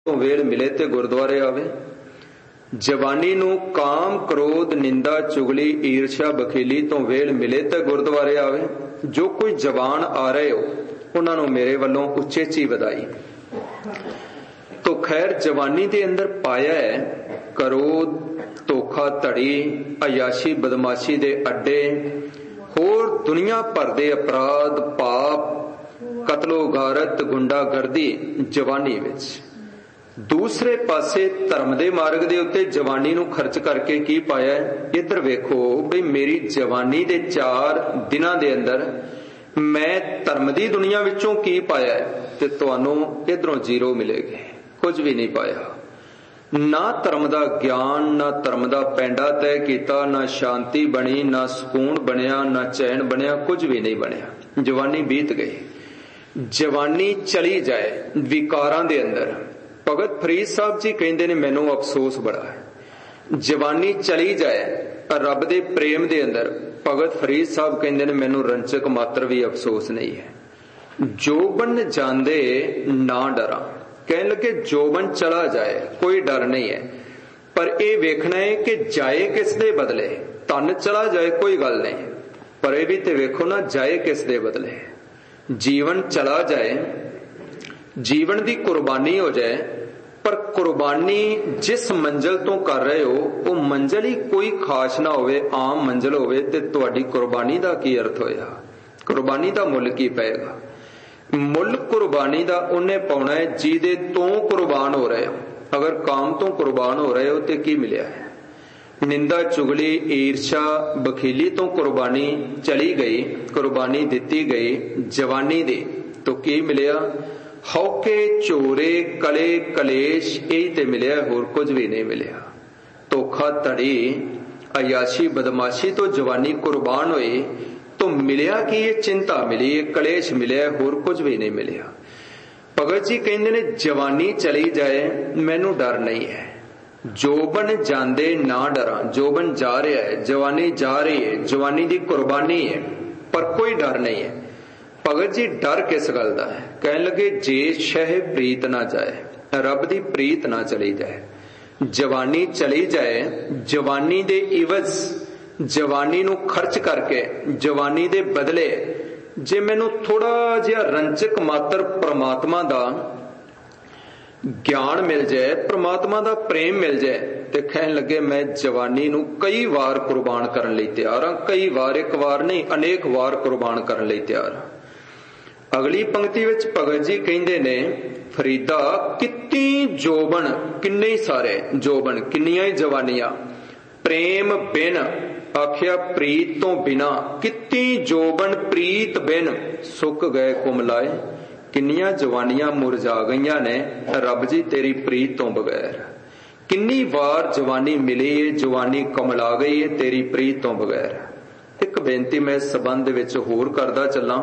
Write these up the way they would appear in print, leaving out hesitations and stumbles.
ਤੋਂ ਵੇਲ ਮਿਲੇ ਤੇ ਗੁਰਦੁਆਰੇ ਆਵੇ। ਜਵਾਨੀ ਨੂੰ ਕਾਮ ਕ੍ਰੋਧ ਨਿੰਦਾ ਚੁਗਲੀ ਈਰਸ਼ਾ ਬਖੀਲੀ ਤੋਂ ਵੇਲ ਮਿਲੇ ਤੇ ਗੁਰਦੁਆਰੇ ਆਵੇ। ਜੋ ਕੋਈ ਜਵਾਨ ਆ ਰਹੇ ਹੋ ਉਹਨਾਂ ਨੂੰ ਮੇਰੇ ਵੱਲੋਂ ਉਚੇਚੀ ਵਧਾਈ। ਤੋ ਖੈਰ ਜਵਾਨੀ ਦੇ ਅੰਦਰ ਪਾਇਆ ਹੈ ਕਰੋਧ, ਧੋਖਾ ਧੜੀ, ਅਯਾਸ਼ੀ ਬਦਮਾਸ਼ੀ ਦੇ ਅੱਡੇ, ਹੋਰ ਦੁਨੀਆ ਭਰ ਦੇ ਅਪਰਾਧ ਪਾਪ, ਕਤਲੋ ਗਾਰਤ, ਗੁੰਡਾਗਰਦੀ ਜਵਾਨੀ ਵਿੱਚ। ਦੂਸਰੇ ਪਾਸੇ ਧਰਮ ਦੇ ਮਾਰਗ ਦੇ ਉੱਤੇ ਜਵਾਨੀ ਨੂੰ ਖਰਚ ਕਰਕੇ ਕੀ ਪਾਇਆ ਹੈ? ਇੱਧਰ ਵੇਖੋ ਬਈ ਮੇਰੀ ਜਵਾਨੀ ਦੇ 4 ਦਿਨਾਂ ਦੇ ਅੰਦਰ ਮੈਂ ਧਰਮ ਦੀ ਦੁਨੀਆ ਵਿੱਚੋਂ ਕੀ ਪਾਇਆ ਹੈ, ਤੇ ਤੁਹਾਨੂੰ ਇੱਧਰੋਂ 0 ਮਿਲੇਗੀ। ਕੁਝ ਵੀ ਨਹੀਂ ਪਾਇਆ। ਨਾ ਧਰਮ ਦਾ ਗਿਆਨ, ਨਾ ਧਰਮ ਦਾ ਪੈਂਡਾ ਤੈਅ ਕੀਤਾ, ਨਾ ਸ਼ਾਂਤੀ ਬਣੀ, ਨਾ ਸਕੂਨ ਬਣਿਆ, ਨਾ ਚੈਨ ਬਣਿਆ, ਕੁਝ ਵੀ ਨਹੀਂ ਬਣਿਆ। ਜਵਾਨੀ ਬੀਤ ਗਈ। ਜਵਾਨੀ ਚਲੀ ਜਾਏ ਵਿਕਾਰਾਂ ਦੇ ਅੰਦਰ। ਭਗਤ ਫਰੀਦ ਸਾਹਿਬ ਜੀ ਕਹਿੰਦੇ ਨੇ ਮੈਨੂੰ ਅਫਸੋਸ ਬੜਾ ਹੈ। ਜਵਾਨੀ ਚਲੀ ਜਾਏ ਰੱਬ ਦੇ ਪ੍ਰੇਮ ਦੇ ਅੰਦਰ। ਭਗਤ ਫਰੀਦ ਸਾਹਿਬ ਕਹਿੰਦੇ ਨੇ ਮੈਨੂੰ ਰੰਚਕ ਮਾਤਰ ਵੀ ਅਫਸੋਸ ਨਹੀਂ ਹੈ। ਜੋਬਨ ਜਾਂਦੇ ਨਾ ਡਰਾਂ। ਕਹਿਣ ਲੱਗੇ ਜੋਬਨ ਚਲਾ ਜਾਏ ਕੋਈ ਡਰ ਨਹੀਂ ਹੈ, ਪਰ ਇਹ ਵੇਖਣਾ ਹੈ ਕਿ ਜਾਏ ਕਿਸ ਦੇ ਬਦਲੇ। ਧਨ ਚਲਾ ਜਾਏ ਕੋਈ ਗੱਲ ਨਹੀਂ, ਪਰ ਇਹ ਵੀ ਤੇ ਵੇਖੋ ਨਾ ਜਾਏ ਕਿਸ ਦੇ ਬਦਲੇ। ਜੀਵਨ ਚਲਾ ਜਾਏ, ਜੀਵਨ ਦੀ ਕੁਰਬਾਨੀ ਹੋ ਜਾਏ, ਪਰ ਕੁਰਬਾਨੀ ਜਿਸ ਮੰਜ਼ਿਲ ਤੋਂ ਕਰ ਰਹੇ ਹੋ ਉਹ ਮੰਜ਼ਿਲ ਹੀ ਕੋਈ ਖਾਸ ਨਾ ਹੋਵੇ, ਆਮ ਮੰਜ਼ਿਲ ਹੋਵੇ, ਤੇ ਤੁਹਾਡੀ ਕੁਰਬਾਨੀ ਦਾ ਕੀ ਅਰਥ ਹੋਇਆ? ਕੁਰਬਾਨੀ ਦਾ ਮੁੱਲ ਕੀ ਪਏਗਾ? ਮੁੱਲ ਕੁਰਬਾਨੀ ਦਾ ਉਹਨੇ ਪਾਉਣਾ ਹੈ ਜਿਹਦੇ ਤੋਂ ਕੁਰਬਾਨ ਹੋ ਰਹੇ ਹੋ। ਅਗਰ ਕਾਮ ਤੋਂ ਕੁਰਬਾਨ ਹੋ ਰਹੇ ਹੋ ਤੇ ਕੀ ਮਿਲਿਆ ਹੈ? ਨਿੰਦਾ ਚੁਗਲੀ ਈਰਸ਼ਾ ਬਖੀਲੀ ਤੋਂ ਕੁਰਬਾਨੀ ਚਲੀ ਗਈ, ਕੁਰਬਾਨੀ ਦਿੱਤੀ ਗਈ ਜਵਾਨੀ ਦੀ, ਤਾਂ ਕੀ ਮਿਲਿਆ? ਹੌਕੇ ਝੋਰੇ ਕਲੇ ਕਲੇਸ਼, ਇਹੀ ਤੇ ਮਿਲਿਆ, ਹੋਰ ਕੁਝ ਵੀ ਨਹੀਂ ਮਿਲਿਆ। ਧੋਖਾ ਧੜੀ ਅਯਾਸ਼ੀ ਬਦਮਾਸ਼ੀ ਤੋਂ ਜਵਾਨੀ ਕੁਰਬਾਨ ਹੋਈ तो मिलिया कि ये चिंता मिली, ये कलेश मिलिया, होर कुछ भी नहीं मिलिया। भगत जी कहते ने जवानी चली जाए मैनू डर नहीं है। जोबन जांदे ना डरा। जोबन जा रहा है, जवानी जा रही है, जवानी की कुर्बानी है, पर कोई डर नहीं है। भगत जी डर किस गल दा है? कहने लगे जे शह प्रीत ना जाए, रब दी प्रीत ना चली जाए। जवानी चली जाए, जवानी दे इवज जवानी नू खर्च करके जवानी दे बदले जे मैनू थोड़ा जिहा रंचक मात्र परमात्मा दा ज्ञान मिल जाए, परमात्मा दा प्रेम मिल जाए, ते कहन लगे मैं जवानी नू कई वार कुर्बान करन लई तैयार हां। कई वार, एक वार नहीं, अनेक वार कुर्बान करन लई तैयार हां। अगली पंक्ति विच भगत जी कहंदे ने फरीदा कितनी जोबन, किन्ने सारे जोबन, किन्नियां ही जवानियां, प्रेम बिन आखिया प्रीत तो बिना, कितनी जोबन प्रीत बिन सुक गए कुमलाए। किन्नियां जवानियां मुरझा गईयां ने रब जी तेरी प्रीत तो बगैर। किन्नी वार जवानी मिली है, जवानी कमला गई है तेरी प्रीत तो बगैर। एक बेनती मैं इस संबंध विच होर करदा चलां।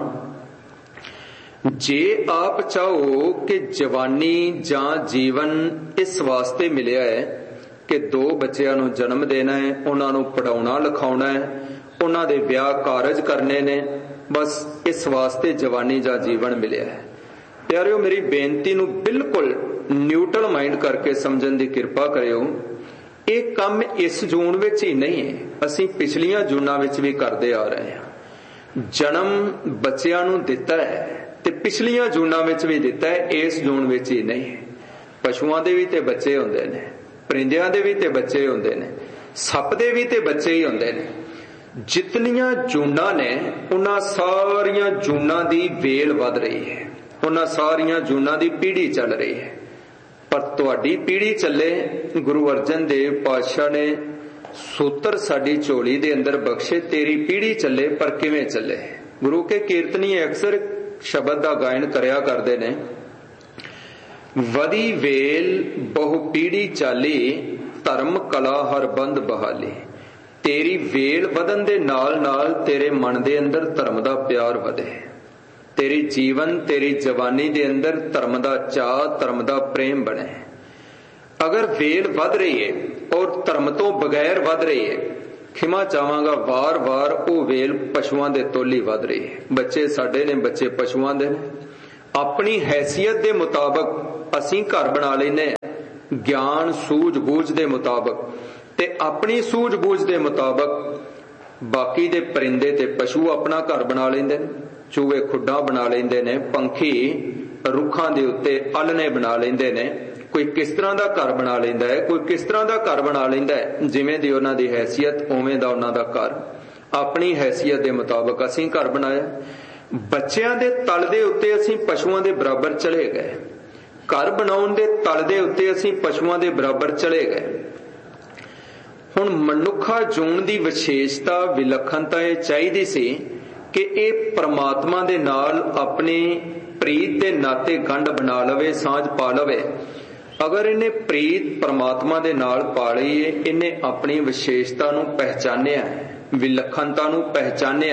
जे आप चाहो कि जवानी जां जीवन इस वास्ते मिलिया है कि 2 बच्चों नूं जन्म देना है, उन्हां नूं पढ़ाउणा लिखाउणा है, उन्हां दे ब्याह कारज करने ने, बस इस वास्ते जवानी जां जीवन मिलिया है। प्यारिओ मेरी बेनती नूं बिल्कुल न्यूट्रल माइंड करके समझण दी किरपा करिओ। ये काम इस जून विच ही नहीं है, असीं पिछलियां जूनां विच भी करदे आ रहे हां। जन्म बच्चों नूं दिता है ते पिछलियां जूनां विच भी दिता है, इस जून विच ही नहीं। पशुआं दे भी ते बच्चे हुंदे ने, परिंदियां दे भी ते बच्चे हुंदे ने, सप दे भी ते बच्चे ही हुंदे ने। जितनियां जूनां ने उन्हां सारियां जूनां दी वेल वध रही है, उन्हां सारियां जूनां दी पीढ़ी चल रही है। पर तुहाडी पीढ़ी चले, गुरु अर्जन देव पातशाह ने सूत्र साडी झोली दे अंदर बख्शे, तेरी पीढ़ी चले, पर किवें चले? गुरु के कीर्तनी अक्सर शब्द दा गायन करया करदे ने। वदी वेल बहु पीढ़ी चाली, धर्म कला हर बंद बहाली। तेरी वेल वधन दे नाल नाल तेरे मन दे अंदर धर्म दा प्यार वधे। तेरी जीवन तेरी जवानी दे अंदर धर्म दा चाह, धर्म दा प्रेम बने। अगर वेल वध रही है और धर्म तो बगैर वध रही है, खिमा चाहांगा वार वार वो वेल पशुआं दे तोली वध रही है। बच्चे साडे ने, बच्चे पशुआं दे ने। ਆਪਣੀ ਹੈਸੀਅਤ ਦੇ ਮੁਤਾਬਕ ਅਸੀਂ ਘਰ ਬਣਾ ਲੈਨੇ, ਗਿਆਨ ਸੂਝ ਬੂਝ ਦੇ ਮੁਤਾਬਕ, ਤੇ ਆਪਣੀ ਸੂਝ ਬੂਝ ਦੇ ਮੁਤਾਬਕ ਬਾਕੀ ਦੇ ਪਰਿੰਦੇ ਤੇ ਪਸ਼ੂ ਆਪਣਾ ਘਰ ਬਣਾ ਲੈਂਦੇ ਨੇ। ਚੂਹੇ ਖੁੱਡਾਂ ਬਣਾ ਲੈਂਦੇ ਨੇ, ਪੰਖੀ ਰੁੱਖਾਂ ਦੇ ਉੱਤੇ ਆਲਣੇ ਬਣਾ ਲੈਂਦੇ ਨੇ। ਕੋਈ ਕਿਸ ਤਰ੍ਹਾਂ ਦਾ ਘਰ ਬਣਾ ਲੈਂਦਾ ਹੈ, ਕੋਈ ਕਿਸ ਤਰ੍ਹਾਂ ਦਾ ਘਰ ਬਣਾ ਲੈਂਦਾ ਹੈ। ਜਿਵੇਂ ਦੀ ਉਹਨਾਂ ਦੀ ਹੈਸੀਅਤ ਉਵੇਂ ਦਾ ਉਹਨਾਂ ਦਾ ਘਰ। ਆਪਣੀ ਹੈਸੀਅਤ ਦੇ ਮੁਤਾਬਕ ਅਸੀਂ ਘਰ ਬਣਾਇਆ। ਬੱਚਿਆਂ ਦੇ ਤਲ ਦੇ ਉੱਤੇ ਅਸੀਂ ਪਸ਼ੂਆਂ ਦੇ ਬਰਾਬਰ ਚਲੇ ਗਏ। ਘਰ ਬਣਾਉਣ ਦੇ ਤਲ ਦੇ ਉੱਤੇ ਅਸੀਂ ਪਸ਼ੂਆਂ ਦੇ ਬਰਾਬਰ ਚਲੇ ਗਏ। ਹੁਣ ਮਨੁੱਖਾ ਜੂਨ ਦੀ ਵਿਸ਼ੇਸ਼ਤਾ ਵਿਲੱਖਣਤਾ ਇਹ ਚਾਹੀਦੀ ਸੀ ਕਿ ਇਹ ਪ੍ਰਮਾਤਮਾ ਦੇ ਨਾਲ ਆਪਣੀ ਪ੍ਰੀਤ ਦੇ ਨਾਤੇ ਗੰਢ ਬਣਾ ਲਵੇ, ਸਾਂਝ ਪਾ ਲਵੇ। ਅਗਰ ਇਹਨੇ ਪ੍ਰੀਤ ਪ੍ਰਮਾਤਮਾ ਦੇ ਨਾਲ ਪਾ ਲਈ ਹੈ, ਇਹਨੇ ਆਪਣੀ ਵਿਸ਼ੇਸ਼ਤਾ ਨੂੰ ਪਹਿਚਾਨਿਆ, ਵਿਲੱਖਣਤਾ ਨੂੰ ਪਹਿਚਾਨਿਆ।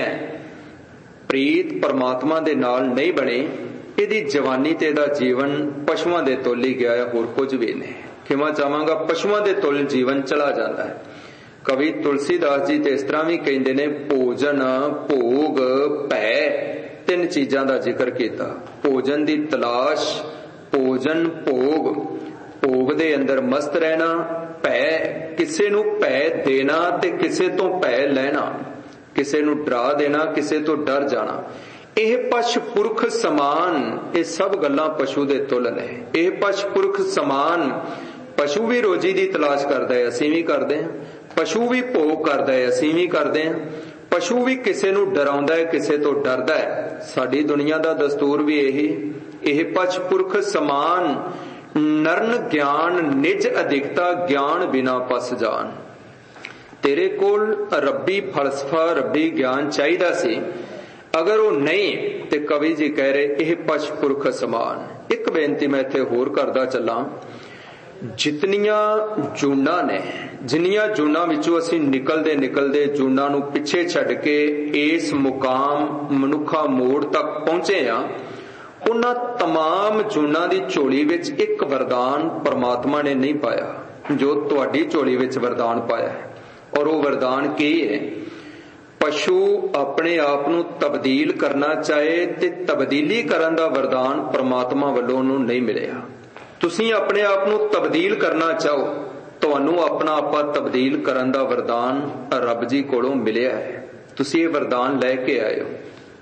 ਪ੍ਰੀਤ ਪ੍ਰਮਾਤਮਾ ਦੇ ਨਾਲ ਨਹੀਂ ਬਣੀ, ਇਹਦੀ ਜਵਾਨੀ ਤੇ ਇਹਦਾ ਜੀਵਨ ਪਸ਼ੂਆਂ ਦੇ ਤੁੱਲ ਹੀ ਗਿਆ ਹੈ, ਹੋਰ ਕੁਝ ਵੀ ਨਹੀਂ। ਖਿਮਾ ਚਾਹਾਂਗਾ, ਪਸ਼ੂਆਂ ਦੇ ਤੁੱਲ ਜੀਵਨ ਚਲਾ ਜਾਂਦਾ ਹੈ। ਕਵੀ ਤੁਲਸੀਦਾਸ ਜੀ ਤੇ ਇਸ ਤਰ੍ਹਾਂ ਵੀ ਕਹਿੰਦੇ ਨੇ, ਭੋਜਨ ਭੋਗ ਭੈ, ਤਿੰਨ ਚੀਜ਼ਾਂ ਦਾ ਜ਼ਿਕਰ ਕੀਤਾ। ਭੋਜਨ ਦੀ ਤਲਾਸ਼, ਭੋਜਨ ਭੋਗ, ਭੋਗ ਦੇ ਅੰਦਰ ਮਸਤ ਰਹਿਣਾ, ਭੈ ਕਿਸੇ ਨੂੰ ਭੈ ਦੇਣਾ ਤੇ ਕਿਸੇ ਤੋਂ ਭੈ ਲੈਣਾ, ਕਿਸੇ ਨੂੰ ਡਰਾ ਦੇਣਾ, ਕਿਸੇ ਤੋਂ ਡਰ ਜਾਣਾ। ਇਹ ਪਸ਼ ਪੁਰਖ ਸਮਾਨ, ਇਹ ਸਭ ਗੱਲਾਂ ਪਸ਼ੂ ਦੇ ਤੁੱਲ ਨੇ। ਇਹ ਪਸ਼ ਪੁਰਖ ਸਮਾਨ। ਪਸ਼ੂ ਵੀ ਰੋਜੀ ਦੀ ਤਲਾਸ਼ ਕਰਦਾ ਹੈ, ਅਸੀਂ ਵੀ ਕਰਦੇ ਹਾਂ। ਪਸ਼ੂ ਵੀ ਭੋਗ ਕਰਦਾ ਹੈ, ਅਸੀਂ ਵੀ ਕਰਦੇ ਹਾਂ। ਪਸ਼ੂ ਵੀ ਕਿਸੇ ਨੂੰ ਡਰਾਉਂਦਾ ਹੈ, ਕਿਸੇ ਤੋਂ ਡਰਦਾ ਹੈ। ਸਾਡੀ ਦੁਨੀਆ ਦਾ ਦਸਤੂਰ ਵੀ ਇਹੀ। ਇਹ ਪਸ਼ ਪੁਰਖ ਸਮਾਨ। ਨਰਨ ਗਿਆਨ ਨਿਜ ਅਧਿਕਤਾ, ਗਿਆਨ ਬਿਨਾ ਪਸ ਜਾਨ। ਤੇਰੇ ਕੋਲ ਰੱਬੀ ਫਲਸਫਾ, ਰੱਬੀ ਗਿਆਨ ਚਾਹੀਦਾ ਸੀ। ਅਗਰ ਉਹ ਨਹੀਂ ਤੇ ਕਵੀ ਜੀ ਕਹਿ ਰਹੇ ਇਹ ਪਸ਼ ਪੁਰਖ ਸਮਾਨ। ਇੱਕ ਬੇਨਤੀ ਮੈਂ ਇੱਥੇ ਹੋਰ ਕਰਦਾ ਚੱਲਾਂ। ਜਿਤਨੀਆਂ ਜੂਨਾਂ ਨੇ, ਜਿੰਨੀਆਂ ਜੂਨਾਂ ਵਿੱਚੋਂ ਅਸੀਂ ਨਿਕਲਦੇ ਜੂਨਾਂ ਨੂੰ ਪਿੱਛੇ ਛੱਡ ਕੇ ਇਸ ਮੁਕਾਮ ਮਨੁੱਖਾ ਮੋੜ ਤੱਕ ਪਹੁੰਚੇ ਆ, ਉਹਨਾਂ ਤਮਾਮ ਜੂਨਾਂ ਦੀ ਝੋਲੀ ਵਿੱਚ ਇੱਕ ਵਰਦਾਨ ਪਰਮਾਤਮਾ ਨੇ ਨਹੀਂ ਪਾਇਆ ਜੋ ਤੁਹਾਡੀ ਝੋਲੀ ਵਿੱਚ ਵਰਦਾਨ ਪਾਇਆ ਹੈ। ਔਰ ਉਹ ਵਰਦਾਨ ਕੀ ਹੈ? ਪਸ਼ੂ ਆਪਣੇ ਆਪ ਨੂੰ ਤਬਦੀਲ ਕਰਨਾ ਚਾਹੇ ਤੇ ਤਬਦੀਲੀ ਕਰਨ ਦਾ ਵਰਦਾਨ ਪਰਮਾਤਮਾ ਵੱਲੋਂ ਉਹਨੂੰ ਨਹੀਂ ਮਿਲਿਆ। ਤੁਸੀਂ ਆਪਣੇ ਆਪ ਨੂੰ ਤਬਦੀਲ ਕਰਨਾ ਚਾਹੋ, ਤੁਹਾਨੂੰ ਆਪਣਾ ਆਪਾ ਤਬਦੀਲ ਕਰਨ ਦਾ ਵਰਦਾਨ ਰੱਬ ਜੀ ਕੋਲੋਂ ਮਿਲਿਆ ਹੈ। ਤੁਸੀਂ ਇਹ ਵਰਦਾਨ ਲੈ ਕੇ ਆਏ ਹੋ।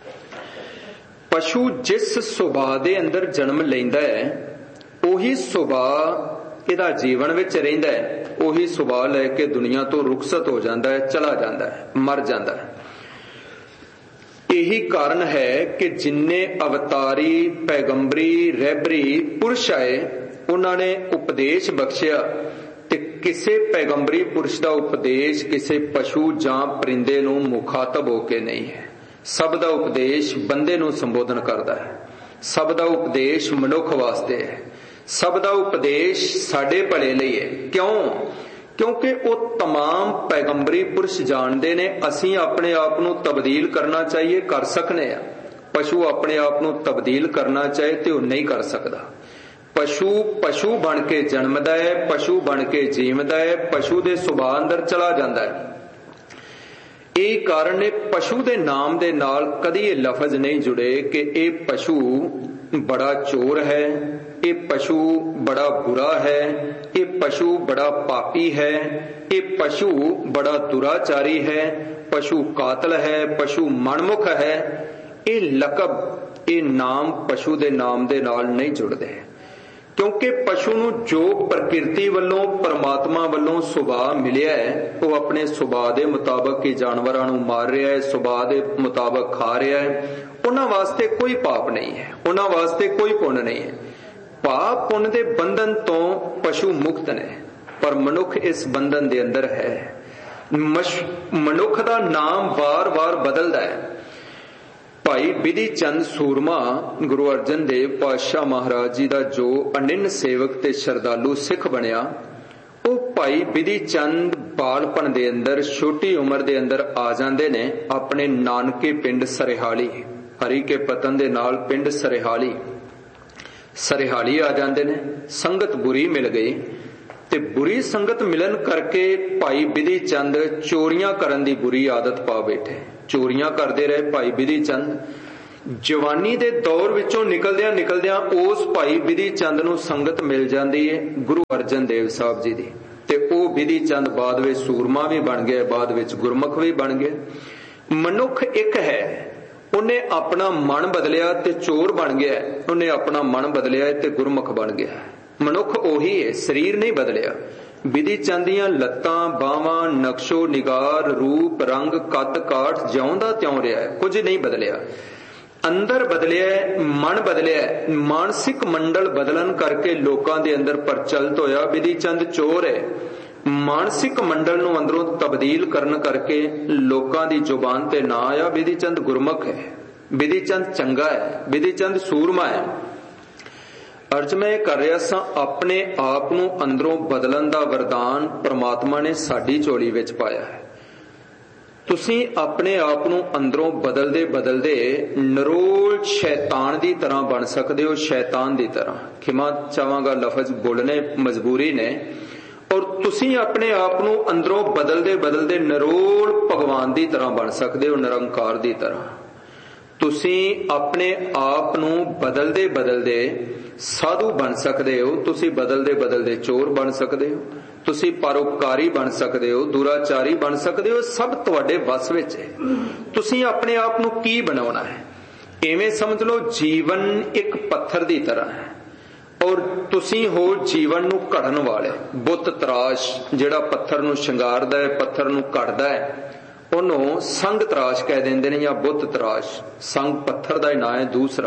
ਪਸ਼ੂ ਜਿਸ ਸੁਭਾਅ ਦੇ ਅੰਦਰ ਜਨਮ ਲੈਂਦਾ ਹੈ, ਉਹੀ ਸੁਭਾਅ ਇਹਦਾ ਜੀਵਨ ਵਿੱਚ ਰਹਿੰਦਾ ਹੈ। ਉਹੀ ਸੁਭਾਅ ਲੈ ਕੇ ਦੁਨੀਆ ਤੋਂ ਰੁਖਸਤ ਹੋ ਜਾਂਦਾ ਹੈ, ਚਲਾ ਜਾਂਦਾ ਹੈ, ਮਰ ਜਾਂਦਾ ਹੈ। ਇਹੀ ਕਾਰਨ ਹੈ ਕਿ ਜਿੰਨੇ ਅਵਤਾਰੀ, ਪੈਗੰਬਰੀ, ਰਹਿਬਰੀ ਪੁਰਸ਼ ਆਏ, ਉਹਨਾਂ ਨੇ ਉਪਦੇਸ਼ ਬਖਸ਼ਿਆ ਤੇ ਕਿਸੇ ਪੈਗੰਬਰੀ ਪੁਰਸ਼ ਦਾ ਉਪਦੇਸ਼ ਕਿਸੇ ਪਸ਼ੂ ਜਾਂ ਪਰਿੰਦੇ ਨੂੰ ਮੁਖਾਤਬ ਹੋ ਕੇ ਨਹੀਂ ਹੈ। ਸਭ ਦਾ ਉਪਦੇਸ਼ ਬੰਦੇ ਨੂੰ ਸੰਬੋਧਨ ਕਰਦਾ ਹੈ। ਸਭ ਦਾ ਉਪਦੇਸ਼ ਮਨੁੱਖ ਵਾਸਤੇ ਹੈ। ਸਭ ਦਾ ਉਪਦੇਸ਼ ਸਾਡੇ ਭਲੇ ਲਈ ਹੈ। ਕਿਉਂ? ਕਿਉਂਕਿ ਉਹ तमाम ਪੈਗੰਬਰੀ ਪੁਰਸ਼ ਜਾਣਦੇ ਨੇ ਅਸੀਂ ਆਪਣੇ ਆਪ ਨੂੰ ਤਬਦੀਲ ਕਰਨਾ ਚਾਹੀਏ, ਕਰ ਸਕਨੇ ਆ। ਪਸ਼ੂ ਆਪਣੇ ਆਪ ਨੂੰ ਤਬਦੀਲ ਕਰਨਾ ਚਾਹੇ ਤੇ ਉਹ ਨਹੀਂ ਕਰ ਸਕਦਾ। ਪਸ਼ੂ ਬਣ ਕੇ ਜਨਮਦਾ ਹੈ, ਪਸ਼ੂ ਬਣ ਕੇ ਜੀਵਦਾ ਹੈ, ਪਸ਼ੂ ਦੇ ਸੁਭਾਅ ਅੰਦਰ ਚਲਾ ਜਾਂਦਾ ਹੈ। ਇਹ ਕਾਰਨ ਹੈ ਪਸ਼ੂ ਦੇ ਨਾਮ ਦੇ ਨਾਲ ਕਦੀ ਇਹ ਲਫ਼ਜ਼ ਨਹੀਂ ਜੁੜੇ ਕਿ ਇਹ ਪਸ਼ੂ ਬੜਾ ਚੋਰ ਹੈ, ਇਹ ਪਸ਼ੂ ਬੜਾ ਬੁਰਾ ਹੈ, ਇਹ ਪਸ਼ੂ ਬੜਾ ਪਾਪੀ ਹੈ, ਇਹ ਪਸ਼ੂ ਬੜਾ ਦੁਰਾਚਾਰੀ ਹੈ, ਪਸ਼ੂ ਕਾਤਲ ਹੈ, ਪਸ਼ੂ ਮਨਮੁਖ ਹੈ। ਇਹ ਲਕਬ, ਇਹ ਨਾਮ ਪਸ਼ੂ ਦੇ ਨਾਮ ਦੇ ਨਾਲ ਨਹੀਂ ਜੁੜਦੇ, ਕਿਉਂਕਿ ਪਸ਼ੂ ਨੂੰ ਜੋ ਪ੍ਰਕਿਰਤੀ ਵੱਲੋਂ ਪਰਮਾਤਮਾ ਵੱਲੋਂ ਸੁਭਾਅ ਮਿਲਿਆ ਹੈ, ਉਹ ਆਪਣੇ ਸੁਭਾਅ ਦੇ ਮੁਤਾਬਕ ਹੀ ਜਾਨਵਰਾਂ ਨੂੰ ਮਾਰ ਰਿਹਾ ਹੈ, ਸੁਭਾਅ ਦੇ ਮੁਤਾਬਕ ਖਾ ਰਿਹਾ ਹੈ। ਉਹਨਾਂ ਵਾਸਤੇ ਕੋਈ ਪਾਪ ਨਹੀਂ ਹੈ, ਉਹਨਾਂ ਵਾਸਤੇ ਕੋਈ ਪੁੰਨ ਨਹੀਂ ਹੈ। ਪਾਪ ਪੁੰਨ ਦੇ ਬੰਧਨ ਤੋਂ ਪਸ਼ੂ ਮੁਕਤ ਨੇ, ਪਰ ਮਨੁੱਖ ਇਸ ਬੰਧਨ ਦੇ ਅੰਦਰ ਹੈ। ਮਨੁੱਖ ਦਾ ਨਾਮ ਵਾਰ-ਵਾਰ ਬਦਲਦਾ ਹੈ। ਭਾਈ ਬਿਧੀ ਚੰਦ ਸੂਰਮਾ ਗੁਰੂ ਅਰਜਨ ਦੇਵ ਪਾਤਸ਼ਾਹ ਮਹਾਰਾਜ ਜੀ ਦਾ ਜੋ ਅਨਿੰਨ ਸੇਵਕ ਤੇ ਸ਼ਰਧਾਲੂ ਸਿੱਖ ਬਣਿਆ, ਉਹ ਭਾਈ ਬਿਧੀ ਚੰਦ ਬਾਲਪਨ ਦੇ ਅੰਦਰ ਛੋਟੀ ਉਮਰ ਦੇ ਅੰਦਰ ਆ ਜਾਂਦੇ ਨੇ ਆਪਣੇ ਨਾਨਕੇ ਪਿੰਡ ਸਰਹਾਲੀ, ਹਰੀ ਕੇ ਪਤਨ ਦੇ ਨਾਲ ਪਿੰਡ ਸਰਹਾਲੀ ਆ ਜਾਂਦੇ ਨੇ। ਸੰਗਤ ਬੁਰੀ ਮਿਲ ਗਈ ਤੇ ਬੁਰੀ ਸੰਗਤ ਮਿਲਣ ਕਰਕੇ ਭਾਈ ਬਿਧੀ ਚੰਦ ਚੋਰੀਆਂ ਕਰਨ ਦੀ ਬੁਰੀ ਆਦਤ ਪਾ ਬੈਠੇ। ਚੋਰੀਆਂ ਕਰਦੇ ਰਹੇ ਭਾਈ ਬਿਧੀ ਚੰਦ। जवानी दे दौर विचों निकलदियां निकलदियां उस भाई विधि चंद नूं संगत मिल जाती है गुरु अर्जन देव साहब जी दी, ते ओ विधि चंद बाद विच सूरमा भी बन गया, बाद विच गुरमुख भी बन गया। मनुख एक है, उन्हें अपना मन बदलिया ते चोर बन गया, उन्हें अपना मन बदलिया ते गुरमुख बन गया। मनुख ओही है, शरीर नहीं बदलिया। विधि चंद दियां लत्तां बावां नक्शो निगार रूप रंग कद काठ ज्यों दा त्यों रहा है, कुछ नहीं बदलिया। अंदर बदलिया, मन बदलिया, मानसिक मंडल बदलन करके लोकां दे अंदर प्रचलित होया विधि चंद चोर है। मानसिक मंडल नूं अंदरों तब्दील करन करके लोकां दी जुबान ते ना आया विधि चंद गुरमुख है, विधि चंद चंगा है, विधि चंद सूरमा है। अर्ज मैं कर रहा सा अपने आप नूं अंदरों बदलन दा वरदान परमात्मा ने साडी झोली विच पाया है। तुसीं अपने आप नूं अंदरों बदलदे बदलदे नरोल शैतान दी तरह बन सकदे हो, शैतान दी तरह। खिमा चाहांगा लफज बोलने मजबूरी ने। और तुसीं अपने आप नूं अंदरों बदलदे बदलदे नरोल भगवान दी तरह बन सकदे हो, निरंकार दी तरह। तुसीं अपने आप नूं बदलदे बदलदे साधु बन सकदे हो, तुसीं बदलदे बदलदे चोर बन सकदे हो, तुसीं परोपकारी बन सकदे हो, दुराचारी बन सकदे हो। सब तुहाडे वस विच है। तुसीं अपने आप नूं की बनाउणा है। इवें समझ लो जीवन एक पत्थर दी तरह है और तुसीं हो जीवन नूं घड़न वाले। बुत तराश जिहड़ा पत्थर नूं शंगारदा है, पत्थर नूं घड़दा है, ਉਹਨੂੰ ਸੰਗ ਤਰਾਸ਼ ਕਹਿ ਦਿੰਦੇ ਨੇ ਜਾਂ ਬੁੱਤ ਤਰਾਸ਼। ਸੰਗ ਪੱਥਰ ਦਾ ਹੀ ਨਾਂ ਹੈ ਦੂਸਰਾ।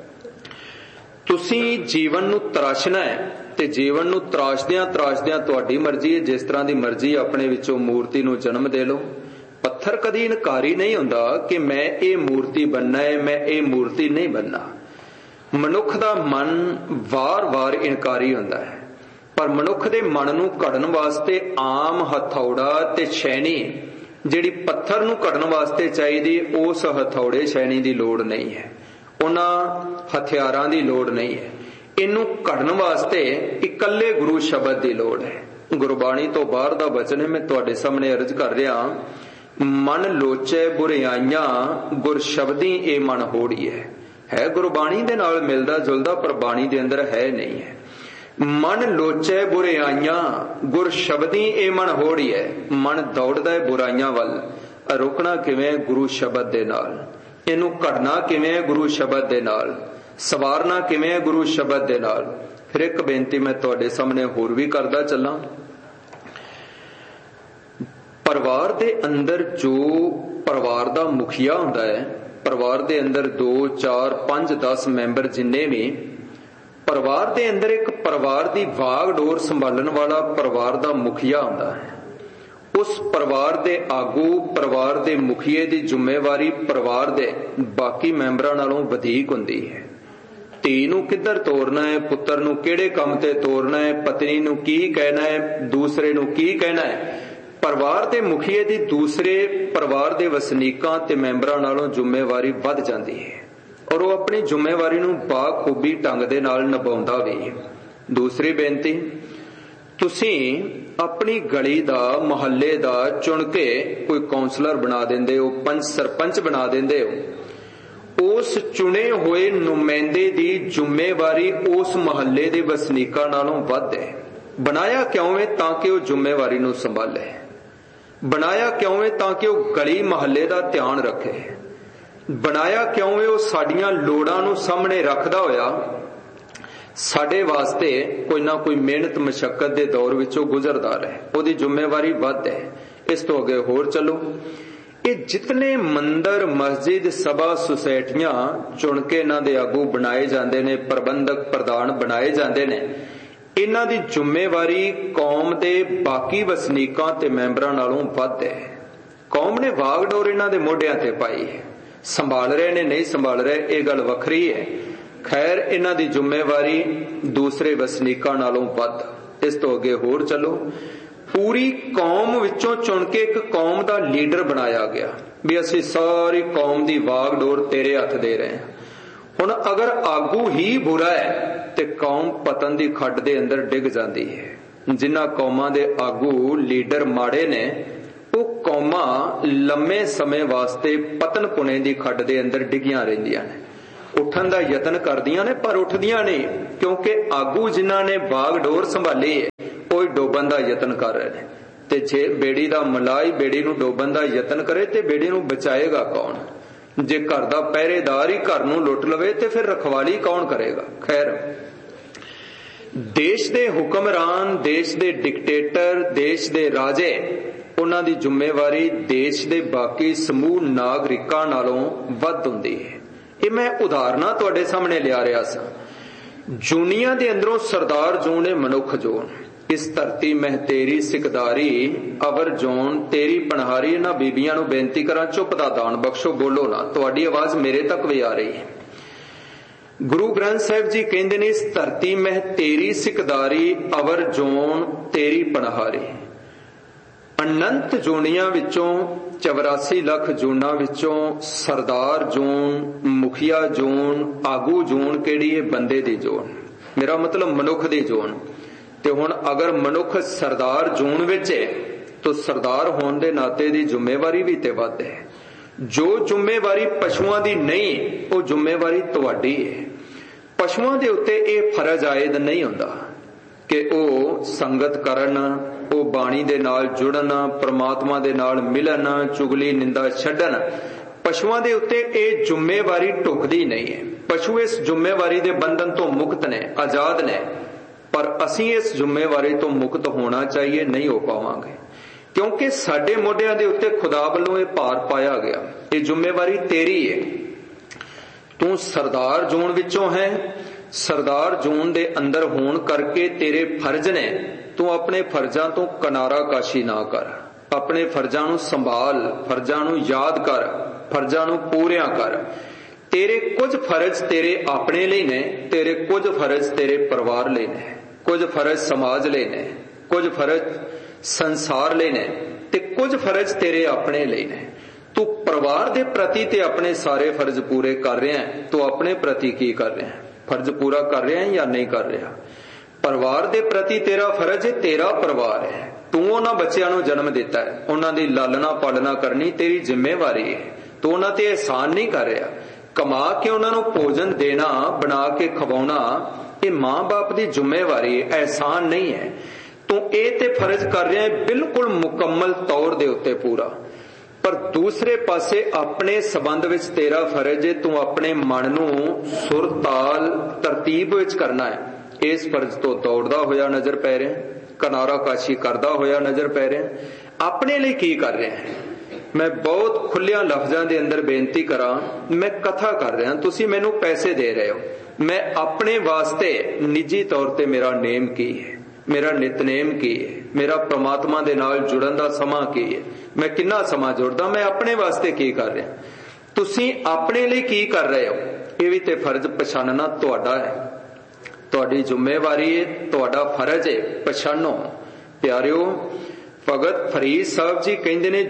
ਤੁਸੀਂ ਜੀਵਨ ਨੂੰ ਤਰਾਸ਼ਣਾ ਹੈ ਤੇ ਜੀਵਨ ਨੂੰ ਤਰਾਸ਼ਦਿਆਂ ਤਰਾਸ਼ਦਿਆਂ ਤੁਹਾਡੀ ਮਰਜ਼ੀ ਹੈ, ਜਿਸ ਤਰ੍ਹਾਂ ਦੀ ਮਰਜ਼ੀ ਆਪਣੇ ਵਿੱਚੋਂ ਮੂਰਤੀ ਨੂੰ ਜਨਮ ਦੇ ਲਓ। ਪੱਥਰ ਕਦੀ ਇਨਕਾਰੀ ਨਹੀਂ ਹੁੰਦਾ ਕਿ ਮੈਂ ਇਹ ਮੂਰਤੀ ਬਣਨਾ ਹੈ, ਮੈਂ ਇਹ ਮੂਰਤੀ ਨਹੀਂ ਬਣਨਾ। ਮਨੁੱਖ ਦਾ ਮਨ ਵਾਰ-ਵਾਰ ਇਨਕਾਰੀ ਹੁੰਦਾ ਹੈ, ਪਰ ਮਨੁੱਖ ਦੇ ਮਨ ਨੂੰ ਘੜਨ ਵਾਸਤੇ ਆਮ ਹਥੌੜਾ ਤੇ ਛੈਣੀ ਜਿਹੜੀ ਪੱਥਰ ਨੂੰ ਘੜਨ ਵਾਸਤੇ ਚਾਹੀਦੀ, ਉਸ ਹਥੌੜੇ ਛੈਣੀ ਦੀ ਲੋੜ ਨਹੀਂ ਹੈ, ਉਹਨਾਂ ਹਥਿਆਰਾਂ ਦੀ ਲੋੜ ਨਹੀਂ ਹੈ। ਇਹਨੂੰ ਘੜਨ ਵਾਸਤੇ ਇਕੱਲੇ ਗੁਰੂ ਸ਼ਬਦ ਦੀ ਲੋੜ ਹੈ। ਗੁਰਬਾਣੀ ਤੋਂ ਬਾਹਰ ਦਾ ਬਚਨ ਹੈ, ਮੈਂ ਤੁਹਾਡੇ ਸਾਹਮਣੇ ਅਰਜ਼ ਕਰ ਰਿਹਾ। ਮਨ ਲੋਚੈ ਬੁਰਿਆਈਆਂ ਗੁਰ ਸ਼ਬਦੀ ਇਹ ਮਨ ਹੋੜੀਐ। ਹੈ ਗੁਰਬਾਣੀ ਦੇ ਨਾਲ ਮਿਲਦਾ ਜੁਲਦਾ, ਪਰ ਬਾਣੀ ਦੇ ਅੰਦਰ ਹੈ ਨਹੀਂ ਹੈ। ਮਨ ਲੋਚੈ ਬੁਰਿਆਈਆਂ ਗੁਰ ਸ਼ਬਦੀ ਇਹ ਮਨ ਹੋੜੀਐ। ਮਨ ਦੌੜਦਾ ਹੈ ਬੁਰਾਈਆਂ ਵੱਲ, ਰੁਕਣਾ ਕਿਵੇਂ? ਗੁਰੂ ਸ਼ਬਦ ਦੇ ਨਾਲ। ਇਹਨੂੰ ਘੜਨਾ ਕਿਵੇਂ? ਗੁਰੂ ਸ਼ਬਦ ਦੇ ਨਾਲ। ਸਵਾਰਨਾ ਕਿਵੇਂ? ਗੁਰੂ ਸ਼ਬਦ ਦੇ ਨਾਲ। ਫਿਰ ਇੱਕ ਬੇਨਤੀ ਮੈਂ ਤੁਹਾਡੇ ਸਾਹਮਣੇ ਹੋਰ ਵੀ ਕਰਦਾ ਚੱਲਾਂ। ਪਰਿਵਾਰ ਦੇ ਅੰਦਰ ਜੋ ਪਰਿਵਾਰ ਦਾ ਮੁਖੀਆ ਹੁੰਦਾ ਹੈ, ਪਰਿਵਾਰ ਦੇ ਅੰਦਰ 2 4 5 10 ਮੈਂਬਰ ਜਿੰਨੇ ਵੀ, ਪਰਿਵਾਰ ਦੇ ਅੰਦਰ ਇੱਕ ਪਰਿਵਾਰ ਦੀ ਵਾਗ ਡੋਰ ਸੰਭਾਲਣ ਵਾਲਾ ਪਰਿਵਾਰ ਦਾ ਮੁਖੀਆ ਹੁੰਦਾ ਹੈ। ਉਸ ਪਰਿਵਾਰ ਦੇ ਆਗੂ, ਪਰਿਵਾਰ ਦੇ ਮੁਖੀਏ ਦੀ ਜ਼ਿੰਮੇਵਾਰੀ ਪਰਿਵਾਰ ਦੇ ਬਾਕੀ ਮੈਂਬਰਾਂ ਨਾਲੋਂ ਵਧੇਕ ਹੁੰਦੀ ਹੈ। ਧੀ ਨੂੰ ਕਿੱਧਰ ਤੋਰਨਾ ਹੈ, ਪੁੱਤਰ ਨੂੰ ਕਿਹੜੇ ਕੰਮ ਤੇ ਤੋਰਨਾ ਹੈ, ਪਤਨੀ ਨੂੰ ਕੀ ਕਹਿਣਾ ਹੈ, ਦੂਸਰੇ ਨੂੰ ਕੀ ਕਹਿਣਾ ਹੈ, ਪਰਿਵਾਰ ਦੇ ਮੁਖੀਏ ਦੀ ਦੂਸਰੇ ਪਰਿਵਾਰ ਦੇ ਵਸਨੀਕਾਂ ਤੇ ਮੈਂਬਰਾਂ ਨਾਲੋਂ ਜ਼ਿੰਮੇਵਾਰੀ ਵੱਧ ਜਾਂਦੀ ਹੈ ਔਰ ਉਹ ਆਪਣੀ ਜ਼ਿੰਮੇਵਾਰੀ ਨੂੰ ਬਾਖੂਬੀ ਢੰਗ ਦੇ ਨਾਲ ਨਿਭਾਉਂਦਾ ਵੀ। ਦੂਸਰੀ ਬੇਨਤੀ, ਤੁਸੀਂ ਆਪਣੀ ਗਲੀ ਦਾ, ਮੁਹੱਲੇ ਦਾ ਚੁਣ ਕੇ ਕੋਈ ਕੌਂਸਲਰ ਬਣਾ ਦਿੰਦੇ ਹੋ, ਪੰਚ ਸਰਪੰਚ ਬਣਾ ਦਿੰਦੇ ਹੋ। ਉਸ ਚੁਣੇ ਹੋਏ ਨੁਮਾਇੰਦੇ ਦੀ ਜ਼ਿੰਮੇਵਾਰੀ ਉਸ ਮੁਹੱਲੇ ਦੇ ਵਸਨੀਕਾਂ ਨਾਲੋਂ ਵੱਧ ਹੈ। ਬਣਾਇਆ ਕਿਉਂ ਹੈ? ਤਾਂ ਕਿ ਉਹ ਜ਼ਿੰਮੇਵਾਰੀ ਨੂੰ ਸੰਭਾਲੇ। ਬਣਾਇਆ ਕਿਉਂ ਹੈ? ਤਾਂ ਕਿ ਉਹ ਗਲੀ ਮੁਹੱਲੇ ਦਾ ਧਿਆਨ ਰੱਖੇ। ਬਣਾਇਆ ਕਿਉਂ ਹੈ? ਉਹ ਸਾਡੀਆਂ ਲੋੜਾਂ ਨੂੰ ਸਾਹਮਣੇ ਰੱਖਦਾ ਹੋਇਆ ਸਾਡੇ ਵਾਸਤੇ ਕੋਈ ਨਾ ਕੋਈ ਮਿਹਨਤ ਮਸ਼ੱਕਤ ਦੇ ਦੌਰ ਵਿੱਚੋਂ ਗੁਜ਼ਰਦਾ ਰਹੇ। ਉਹਦੀ ਜ਼ਿੰਮੇਵਾਰੀ ਵੱਧ ਹੈ। ਇਸ ਤੋਂ ਅੱਗੇ ਹੋਰ ਚੱਲੋ। ਇਹ ਜਿਤਨੇ ਮੰਦਰ, ਮਸਜਿਦ, ਸਭਾ, ਸੁਸਾਇਟੀਆਂ ਚੁਣ ਕੇ ਇਹਨਾਂ ਦੇ ਆਗੂ ਬਣਾਏ ਜਾਂਦੇ ਨੇ, ਪ੍ਰਬੰਧਕ ਪ੍ਰਧਾਨ ਬਣਾਏ ਜਾਂਦੇ ਨੇ, ਇਹਨਾਂ ਦੀ ਜ਼ਿੰਮੇਵਾਰੀ ਕੌਮ ਦੇ ਬਾਕੀ ਵਸਨੀਕਾਂ ਤੇ ਮੈਂਬਰਾਂ ਨਾਲੋਂ ਵੱਧ ਹੈ। ਕੌਮ ਨੇ ਵਾਗਡੋਰ ਇਹਨਾਂ ਦੇ ਮੋਢਿਆਂ ਤੇ ਪਾਈ ਹੈ। ਸੰਭਾਲ ਰਹੇ ਨੇ, ਨਹੀਂ ਸੰਭਾਲ ਰਹੇ, ਇਹ ਗੱਲ ਵੱਖਰੀ ਹੈ। ਖੈਰ, ਇਹਨਾਂ ਦੀ ਜ਼ਿੰਮੇਵਾਰੀ ਦੂਸਰੇ ਵਸਨੀਕਾਂ ਨਾਲੋਂ ਵੱਧ। ਇਸ ਤੋਂ ਅੱਗੇ ਹੋਰ ਚੱਲੋ। ਪੂਰੀ ਕੌਮ ਵਿੱਚੋਂ ਚੁਣ ਕੇ ਇੱਕ ਕੌਮ ਦਾ ਲੀਡਰ ਬਣਾਇਆ ਗਿਆ ਵੀ ਅਸੀਂ ਸਾਰੀ ਕੌਮ ਦੀ ਵਾਗਡੋਰ ਤੇਰੇ ਹੱਥ ਦੇ ਰਹੇ ਹਾਂ। ਹੁਣ ਅਗਰ ਆਗੂ ਹੀ ਬੁਰਾ ਹੈ ਤੇ ਕੌਮ ਪਤਨ ਦੀ ਖੱਡ ਦੇ ਅੰਦਰ ਡਿੱਗ ਜਾਂਦੀ ਹੈ। ਜਿਨ੍ਹਾਂ ਕੌਮਾਂ ਦੇ ਆਗੂ ਲੀਡਰ ਮਾੜੇ ਨੇ, ਉਹ कौमां लंबे समय वास्ते पतन पुणे की खड्ड के अंदर डिगियां रहिंदियां ने, उठन का यतन करदियां ने पर उठदियां नहीं, क्योंकि आगू जिन्हां ने बागडोर संभाली है वो डोबन का यतन कर रहे हैं। ते जे बेड़ी का मलाई बेड़ी नूं डोबन का यतन करे तो बेड़ी नूं बचाएगा कौन? जे घर का पहरेदार ही घर नूं लुट लवे तो फिर रखवाली कौन करेगा? खैर, देश दे हुक्मरान, देश दे डिकटेटर, देश दे राजे, उन्हां दी जिम्मेवारी देश दे बाकी समूह नागरिकां नालों वध हुंदी है। ये मैं उदाहरणां तुहाडे सामने लिया रहा सा। जूनिया दे अंदरों सरदार जूने मनुख जोन, इस धरती मह तेरी सिकदारी अवर जोन तेरी पनहारी। ना बीबियां नूं बेनती करा चुप दा दान बख्शो, बोलो ना, तुहाडी आवाज मेरे तक भी आ रही है। गुरु ग्रंथ साहिब जी कहंदे ने इस धरती मह तेरी सिकदारी अवर जोन तेरी पनहारी। अनंत जोनियां विचों 84 लाख जोनां विचों सरदार जोन, मुखिया जोन, आगू जोन केड़ी है? बंदे दी जोन, मेरा मतलब मनुख दी जोन। ते हुण अगर मनुख सरदार जोन विच है तो सरदार होने दे नाते दी जिम्मेवारी भी ते वध है। जो जिम्मेवारी पशुआं दी नहीं वो जिम्मेवारी तुहाडी है। पशुआं दे उत्ते ये फर्ज आयद नहीं हुंदा कि वो संगत करन, वो बाणी दे नाल जुड़न, परमात्मा दे नाल मिलन, चुगली निंदा छड्डन। पशुआं दे उत्ते ये जिम्मेवारी टुकदी नहीं है। पशु इस जिम्मेवारी दे बंधन तो मुक्त ने, आजाद ने, पर असी इस जिम्मेवारी तो मुक्त होना चाहिए, नहीं हो पावांगे, क्योंकि साडे मोढियां दे उत्ते खुदा वल्लों ये भार पाया गया। ये जिम्मेवारी तेरी है। तू सरदार जोन विचों है, सरदार जोन दे अंदर होण करके तेरे फर्ज ने। तू अपने फर्जां तो किनारा काशी ना कर, अपने फर्जां नूं संभाल, फर्जां नूं याद कर, फर्जां नूं पूरियां कर। तेरे कुछ फर्ज तेरे अपने लिए ने, तेरे कुछ फर्ज तेरे परिवार लिए ने, कुछ फर्ज समाज लिए ने, कुछ फर्ज संसार लिए ने, ते कुछ फर्ज तेरे अपने लिए ने। तू परिवार दे प्रति ते अपने सारे फर्ज पूरे कर रहे हैं, तो अपने प्रति की कर रहे हैं? फर्ज पूरा कर रहे हैं या नहीं कर रहा? परिवार दे प्रति तेरा फर्ज है, तेरा परिवार है। तू उन्हां बच्चियां नूं जन्म दिता है, उन्हां दी लालना पालना करनी तेरी जिम्मेवारी है। तू उन्हां ते एहसान नहीं कर रहा। कमा के उन्हां नूं भोजन देना, बना के खवाउणा, ये मां बाप की जिम्मेवारी है, एहसान नहीं है। तू ये ते फर्ज कर रहा है बिल्कुल मुकम्मल तौर दे उत्ते पूरा, पर दूसरे पासे अपने संबंध विच तेरा फर्ज है, तू अपने मन नूं सुर ताल तरतीब विच करना है। इस फर्ज तो दौड़दा होया नजर पै रहे हैं, किनारा काशी करदा होया नजर पै रहे हैं। अपने लिए की कर रहे हैं? मैं बहुत खुलिया लफ्जां दे अंदर बेनती करा, मैं कथा कर रहा, तुसी मैनू पैसे दे रहे हो, मैं अपने वास्ते निजी तौर ते मेरा नेम की है, मेरा नितनेम की है, मेरा परमात्मा दे नाल जुड़न दा समां की है, मैं किन्ना समां जुड़दा, मैं अपने वास्ते की कर रहा, तुसी अपने लिए की कर रहे हो? ये भी ते फर्ज पछानना तुहाडा है, तुहाडी जिम्मेवारी है, तुहाडा फर्ज है, पछानो। प्यारिओ, भगत फरीद साहब जी कहंदे ने,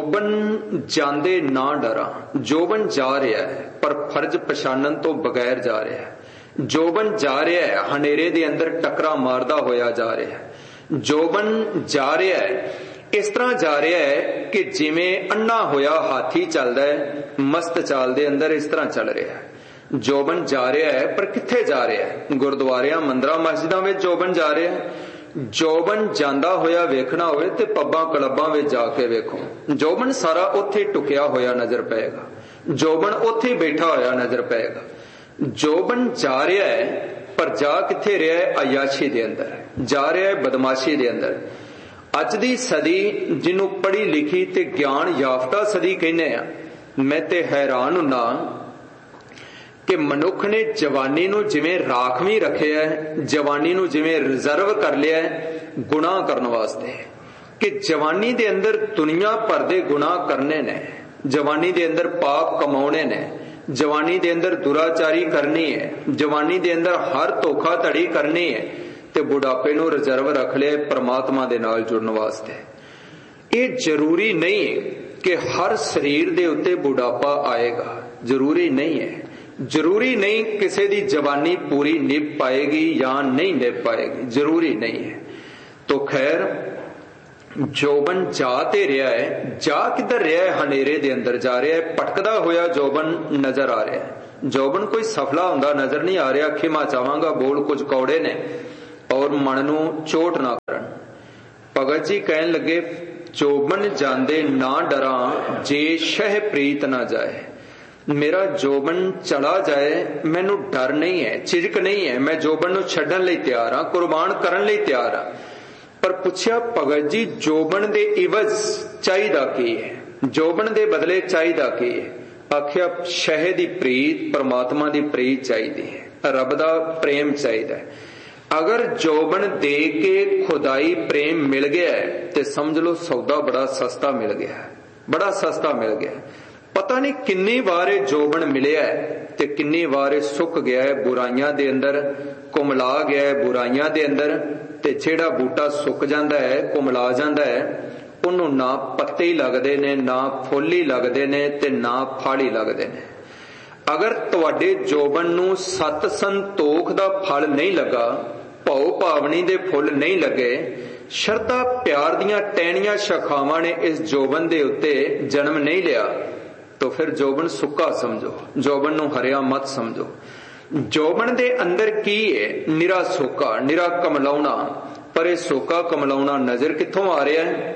जोबन जांदे ना डरा। जोबन जा रहा है पर फर्ज पछानन तो बगैर जा रहा है। जोबन जा रहा है, हनेरे दे अंदर टकरा मारदा होया जा रहा है। जोबन जा रहा है, इस तरह जा रहा है कि जिवें अन्ना होया हाथी चलदा है, मस्त चाल दे अंदर इस तरह चल रहा है। जोबन जा रहा है पर कित्थे जा रहा है? गुरुद्वारियां, मंदिरां, मस्जिदां विच जोबन जा रहा है। जोबन जांदा होया वेखना होवे ते पब्बां क्लबां विच जाके वेखो, जोबन सारा उत्थे टुकिया होया नजर पेगा, जोबन उत्थे बैठा होया नजर पेगा। जोबन जा रहा है पर जा कित्थे रहा है? अयाशी दे अंदर जा रहा है, बदमाशी दे अंदर। अज दी सदी जिन्हों पढ़ी लिखी ते ज्ञान याफ्ता सदी कहने आ, मैं ते हैरान हुन्ना कि मनुख ने जवानी नूं जिवें राखवी रखे है, जवानी नूं जिवें रिजर्व कर लिया है गुनाह करने वास्ते, कि जवानी दे अंदर दुनिया भर दे गुनाह करने ने, जवानी दे अंदर पाप कमाने ने, जवानी दे अंदर दुराचारी करनी है, जवानी दे अंदर हर धोखाधड़ी करनी है, ते बुढ़ापे नूं रिजर्व रख लिया परमात्मा दे नाल जुड़न वास्ते। ये जरूरी नहीं कि हर शरीर दे उत्ते बुढ़ापा आएगा, जरूरी नहीं है। जरूरी नहीं किसी दी जवानी पूरी निभ पाएगी या नहीं निभ पाएगी, जरूरी नहीं है। तो खैर, ਜੋਬਨ ਜਾ ਤੇ ਰਿਹਾ ਹੈ, ਜਾ ਕਿੱਧਰ ਰਿਹਾ ਹੈ? ਹਨੇਰੇ ਦੇ ਅੰਦਰ ਜਾ ਰਿਹਾ ਹੈ, ਭਟਕਦਾ ਹੋਇਆ ਜੋਬਨ ਨਜ਼ਰ ਆ ਰਿਹਾ ਹੈ। ਜੋਬਨ ਕੋਈ ਸਫਲਾ ਹੁੰਦਾ ਨਜ਼ਰ ਨਹੀਂ ਆ ਰਿਹਾ। ਖਿਮਾ ਚਾਹਾਂਗਾ ਬੋਲ ਕੁਝ ਕੌੜੇ ਨੇ ਔਰ ਮਨ ਨੂੰ ਚੋਟ ਨਾ ਕਰਨ। ਭਗਤ ਜੀ ਕਹਿਣ ਲੱਗੇ, ਜੋਬਨ ਜਾਂਦੇ ਨਾ ਡਰਾਂ, ਜੇ ਸ਼ਹਿ ਪ੍ਰੀਤ ਨਾ ਜਾਏ। ਮੇਰਾ ਜੋਬਨ ਚਲਾ ਜਾਏ ਮੈਨੂੰ ਡਰ ਨਹੀਂ ਹੈ, ਝਿਜਕ ਨਹੀਂ ਹੈ। ਮੈਂ ਜੋਬਨ ਨੂੰ ਛੱਡਣ ਲਈ ਤਿਆਰ ਹਾਂ, ਕੁਰਬਾਨ ਕਰਨ ਲਈ ਤਿਆਰ ਹਾਂ। ਪਰ ਪੁੱਛਿਆ ਭਗਤ ਜੀ, ਜੋਬਨ ਦੇ ਇਵਜ਼ ਚਾਹੀਦਾ ਕੀ ਹੈ? ਜੋਬਨ ਦੇ ਬਦਲੇ ਚਾਹੀਦਾ ਕੀ ਹੈ? ਆਖਿਆ, ਸ਼ਹਿ ਦੀ ਪ੍ਰੀਤ, ਪਰਮਾਤਮਾ ਦੀ ਪ੍ਰੀਤ ਚਾਹੀਦੀ ਹੈ, ਰੱਬ ਦਾ ਪ੍ਰੇਮ ਚਾਹੀਦਾ ਹੈ। ਅਗਰ ਜੋਬਨ ਦੇ ਕੇ ਖੁਦਾਈ ਪ੍ਰੇਮ ਮਿਲ ਗਿਆ ਤੇ ਸਮਝ ਲਓ ਸੌਦਾ ਬੜਾ ਸਸਤਾ ਮਿਲ ਗਿਆ, ਬੜਾ ਸਸਤਾ ਮਿਲ ਗਿਆ। ਪਤਾ ਨਹੀਂ ਕਿੰਨੀ ਵਾਰ ਇਹ ਜੋਬਨ ਮਿਲਿਆ ਤੇ ਕਿੰਨੀ ਵਾਰ ਇਹ ਸੁੱਕ ਗਿਆ ਹੈ, ਬੁਰਾਈਆਂ ਦੇ ਅੰਦਰ ਕੁਮਲਾ ਗਿਆ ਹੈ, ਬੁਰਾਈਆਂ ਦੇ ਅੰਦਰ। ਤੇ ਜਿਹੜਾ ਬੂਟਾ ਸੁੱਕ ਜਾਂਦਾ ਹੈ, ਕੁਮਲਾ ਜਾਂਦਾ ਹੈ, ਉਹਨੂੰ ਨਾ ਪੱਤੇ ਹੀ ਲੱਗਦੇ ਨੇ, ਨਾ ਫੁੱਲ ਹੀ ਲੱਗਦੇ ਨੇ ਤੇ ਨਾ ਫਲ ਹੀ ਲੱਗਦੇ ਨੇ। ਅਗਰ ਤੁਹਾਡੇ ਜੋਬਨ ਨੂੰ ਸਤ ਸੰਤੋਖ ਦਾ ਫਲ ਨਹੀਂ ਲੱਗਾ, ਭਉ ਭਾਵਨੀ ਦੇ ਫੁੱਲ ਨਹੀਂ ਲੱਗੇ, ਸ਼ਰਧਾ ਪਿਆਰ ਦੀਆਂ ਟਹਿਣੀਆਂ ਸ਼ਾਖਾਵਾਂ ਨੇ ਇਸ ਜੋਬਨ ਦੇ ਉੱਤੇ ਜਨਮ ਨਹੀਂ ਲਿਆ, ਤਾਂ ਫਿਰ ਜੋਬਨ ਸੁੱਕਾ ਸਮਝੋ, ਜੋਬਨ ਨੂੰ ਹਰਿਆ ਮਤ ਸਮਝੋ। ਜੋਬਨ ਦੇ ਅੰਦਰ ਕੀ ਹੈ? ਨਿਰਾ ਸੋਕਾ, ਨਿਰਾ ਕਮਲਾਉਣਾ। ਪਰ ਇਹ ਸੋਕਾ ਕਮਲਾਉਣਾ ਨਜ਼ਰ ਕਿੱਥੋਂ ਆ ਰਿਹਾ ਹੈ?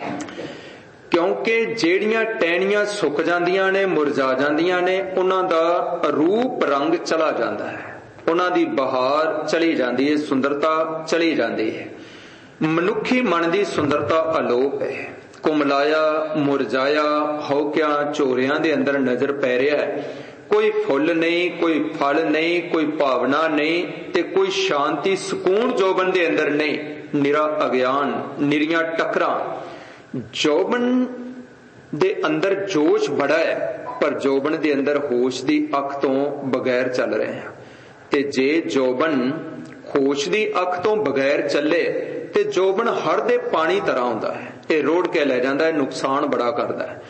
ਕਿਉਂਕਿ ਜਿਹੜੀਆਂ ਟਹਿਣੀਆਂ ਸੁੱਕ ਜਾਂਦੀਆਂ ਨੇ, ਮੁਰਝਾ ਜਾਂਦੀਆਂ ਨੇ, ਉਹਨਾਂ ਦਾ ਰੂਪ ਰੰਗ ਚਲਾ ਜਾਂਦਾ ਹੈ, ਉਹਨਾਂ ਦੀ ਬਹਾਰ ਚਲੀ ਜਾਂਦੀ ਹੈ, ਸੁੰਦਰਤਾ ਚਲੀ ਜਾਂਦੀ ਹੈ। ਮਨੁੱਖੀ ਮਨ ਦੀ ਸੁੰਦਰਤਾ ਅਲੋਪ ਹੈ। ਕੁਮਲਾਇਆ, ਮੁਰਝਾਇਆ, ਹੌਕਿਆਂ, ਝੋਰਿਆਂ ਦੇ ਅੰਦਰ ਨਜ਼ਰ ਪੈ ਰਿਹਾ ਹੈ। ਕੋਈ ਫੁੱਲ ਨਹੀਂ, ਕੋਈ ਫਲ ਨਹੀਂ, ਕੋਈ ਭਾਵਨਾ ਨਹੀਂ ਤੇ ਕੋਈ ਸ਼ਾਂਤੀ ਸਕੂਨ ਜੋਬਨ ਦੇ ਅੰਦਰ ਨਹੀਂ। ਨਿਰਾ ਅਗਿਆਨ, ਨਿਰੀਆਂ ਟੱਕਰਾਂ। ਜੋਬਨ ਦੇ ਅੰਦਰ ਜੋਸ਼ ਬੜਾ ਹੈ, ਪਰ ਜੋਬਨ ਦੇ ਅੰਦਰ ਹੋਸ਼ ਦੀ ਅੱਖ ਤੋਂ ਬਗੈਰ ਚੱਲ ਰਹੇ ਹਾਂ। ਤੇ ਜੇ ਜੋਬਨ ਹੋਸ਼ ਦੀ ਅੱਖ ਤੋਂ ਬਗੈਰ ਚੱਲੇ ਤੇ ਜੋਬਨ ਹੜ ਦੇ ਪਾਣੀ ਤਰ੍ਹਾਂ ਹੁੰਦਾ ਹੈ, ਇਹ ਰੋੜ ਕੇ ਲੈ ਜਾਂਦਾ ਹੈ, ਨੁਕਸਾਨ ਬੜਾ ਕਰਦਾ ਹੈ।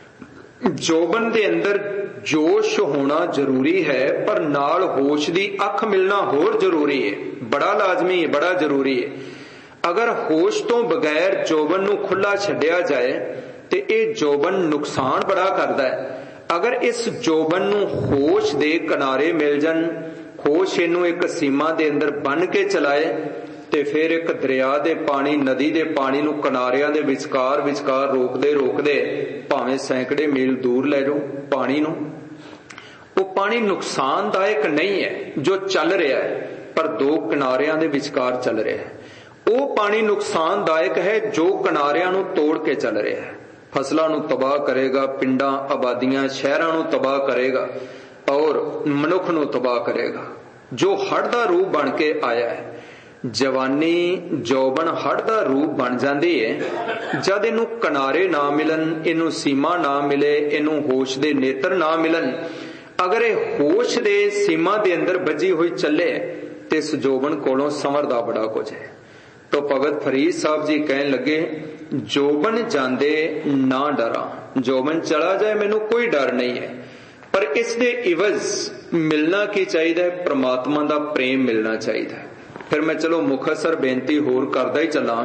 ਜੋਬਨ ਦੇ ਅੰਦਰ ਜੋਸ਼ ਹੋਣਾ ਜ਼ਰੂਰੀ ਹੈ, ਪਰ ਨਾਲ ਹੋਸ਼ ਦੀ ਅੱਖ ਮਿਲਣਾ ਹੋਰ ਜ਼ਰੂਰੀ ਹੈ, ਬੜਾ ਲਾਜ਼ਮੀ ਹੈ, ਬੜਾ ਜ਼ਰੂਰੀ ਹੈ। ਅਗਰ ਹੋਸ਼ ਤੋਂ ਬਗੈਰ ਜੋਬਨ ਨੂੰ ਖੁੱਲਾ ਛੱਡਿਆ ਜਾਏ ਤੇ ਇਹ ਜੋਬਨ ਨੁਕਸਾਨ ਬੜਾ ਕਰਦਾ ਹੈ। ਅਗਰ ਇਸ ਜੋਬਨ ਨੂੰ ਹੋਸ਼ ਦੇ ਕਿਨਾਰੇ ਮਿਲ ਜਾਣ, ਹੋਸ਼ ਇਹਨੂੰ ਇੱਕ ਸੀਮਾ ਦੇ ਅੰਦਰ ਬੰਨ ਕੇ ਚਲਾਏ ਤੇ ਫਿਰ ਇੱਕ ਦਰਿਆ ਦੇ ਪਾਣੀ, ਨਦੀ ਦੇ ਪਾਣੀ ਨੂੰ ਕਿਨਾਰਿਆਂ ਦੇ ਵਿਚਕਾਰ ਰੋਕਦੇ ਰੋਕਦੇ ਭਾਵੇਂ ਸੈਂਕੜੇ ਮੀਲ ਦੂਰ ਲੈ ਜਾਓ ਪਾਣੀ ਨੂੰ, ਉਹ ਪਾਣੀ ਨੁਕਸਾਨਦਾਇਕ ਨਹੀਂ ਹੈ ਜੋ ਚੱਲ ਰਿਹਾ ਹੈ, ਪਰ ਦੋ ਕਿਨਾਰਿਆਂ ਦੇ ਵਿਚਕਾਰ ਚੱਲ ਰਿਹਾ ਹੈ। ਉਹ ਪਾਣੀ ਨੁਕਸਾਨਦਾਇਕ ਹੈ ਜੋ ਕਿਨਾਰਿਆਂ ਨੂੰ ਤੋੜ ਕੇ ਚੱਲ ਰਿਹਾ ਹੈ, ਫਸਲਾਂ ਨੂੰ ਤਬਾਹ ਕਰੇਗਾ, ਪਿੰਡਾਂ, ਆਬਾਦੀਆਂ, ਸ਼ਹਿਰਾਂ ਨੂੰ ਤਬਾਹ ਕਰੇਗਾ ਔਰ ਮਨੁੱਖ ਨੂੰ ਤਬਾਹ ਕਰੇਗਾ, ਜੋ ਹੜ੍ਹ ਦਾ ਰੂਪ ਬਣ ਕੇ ਆਇਆ ਹੈ। ਜਵਾਨੀ, ਜੌਬਨ ਹੜ੍ਹ ਦਾ ਰੂਪ ਬਣ ਜਾਂਦੀ ਹੈ ਜਦ ਇਹਨੂੰ ਕਿਨਾਰੇ ਨਾ ਮਿਲਣ, ਇਹਨੂੰ ਸੀਮਾ ਨਾ ਮਿਲੇ, ਇਹਨੂੰ ਹੋਸ਼ ਦੇ ਨੇਤਰ ਨਾ ਮਿਲਣ। ਅਗਰ ਇਹ ਹੋਸ਼ ਦੇ ਸੀਮਾ ਦੇ ਅੰਦਰ ਵੱਜੀ ਹੋਈ ਚੱਲੇ ਤੇ ਇਸ ਜੌਬਨ ਕੋਲੋਂ ਸੰਵਰਦਾ ਬੜਾ ਕੁਝ ਹੈ। तो भगत फरीद साहब जी कहन लगे, जोबन जांदे ना डरा। जोबन चला जाए मैनू कोई डर नहीं है, पर इस दे इवज मिलना की चाहिए? परमात्मा दा प्रेम मिलना चाहिए। फिर मैं चलो मुखसर बेनती होर करदा ही चला।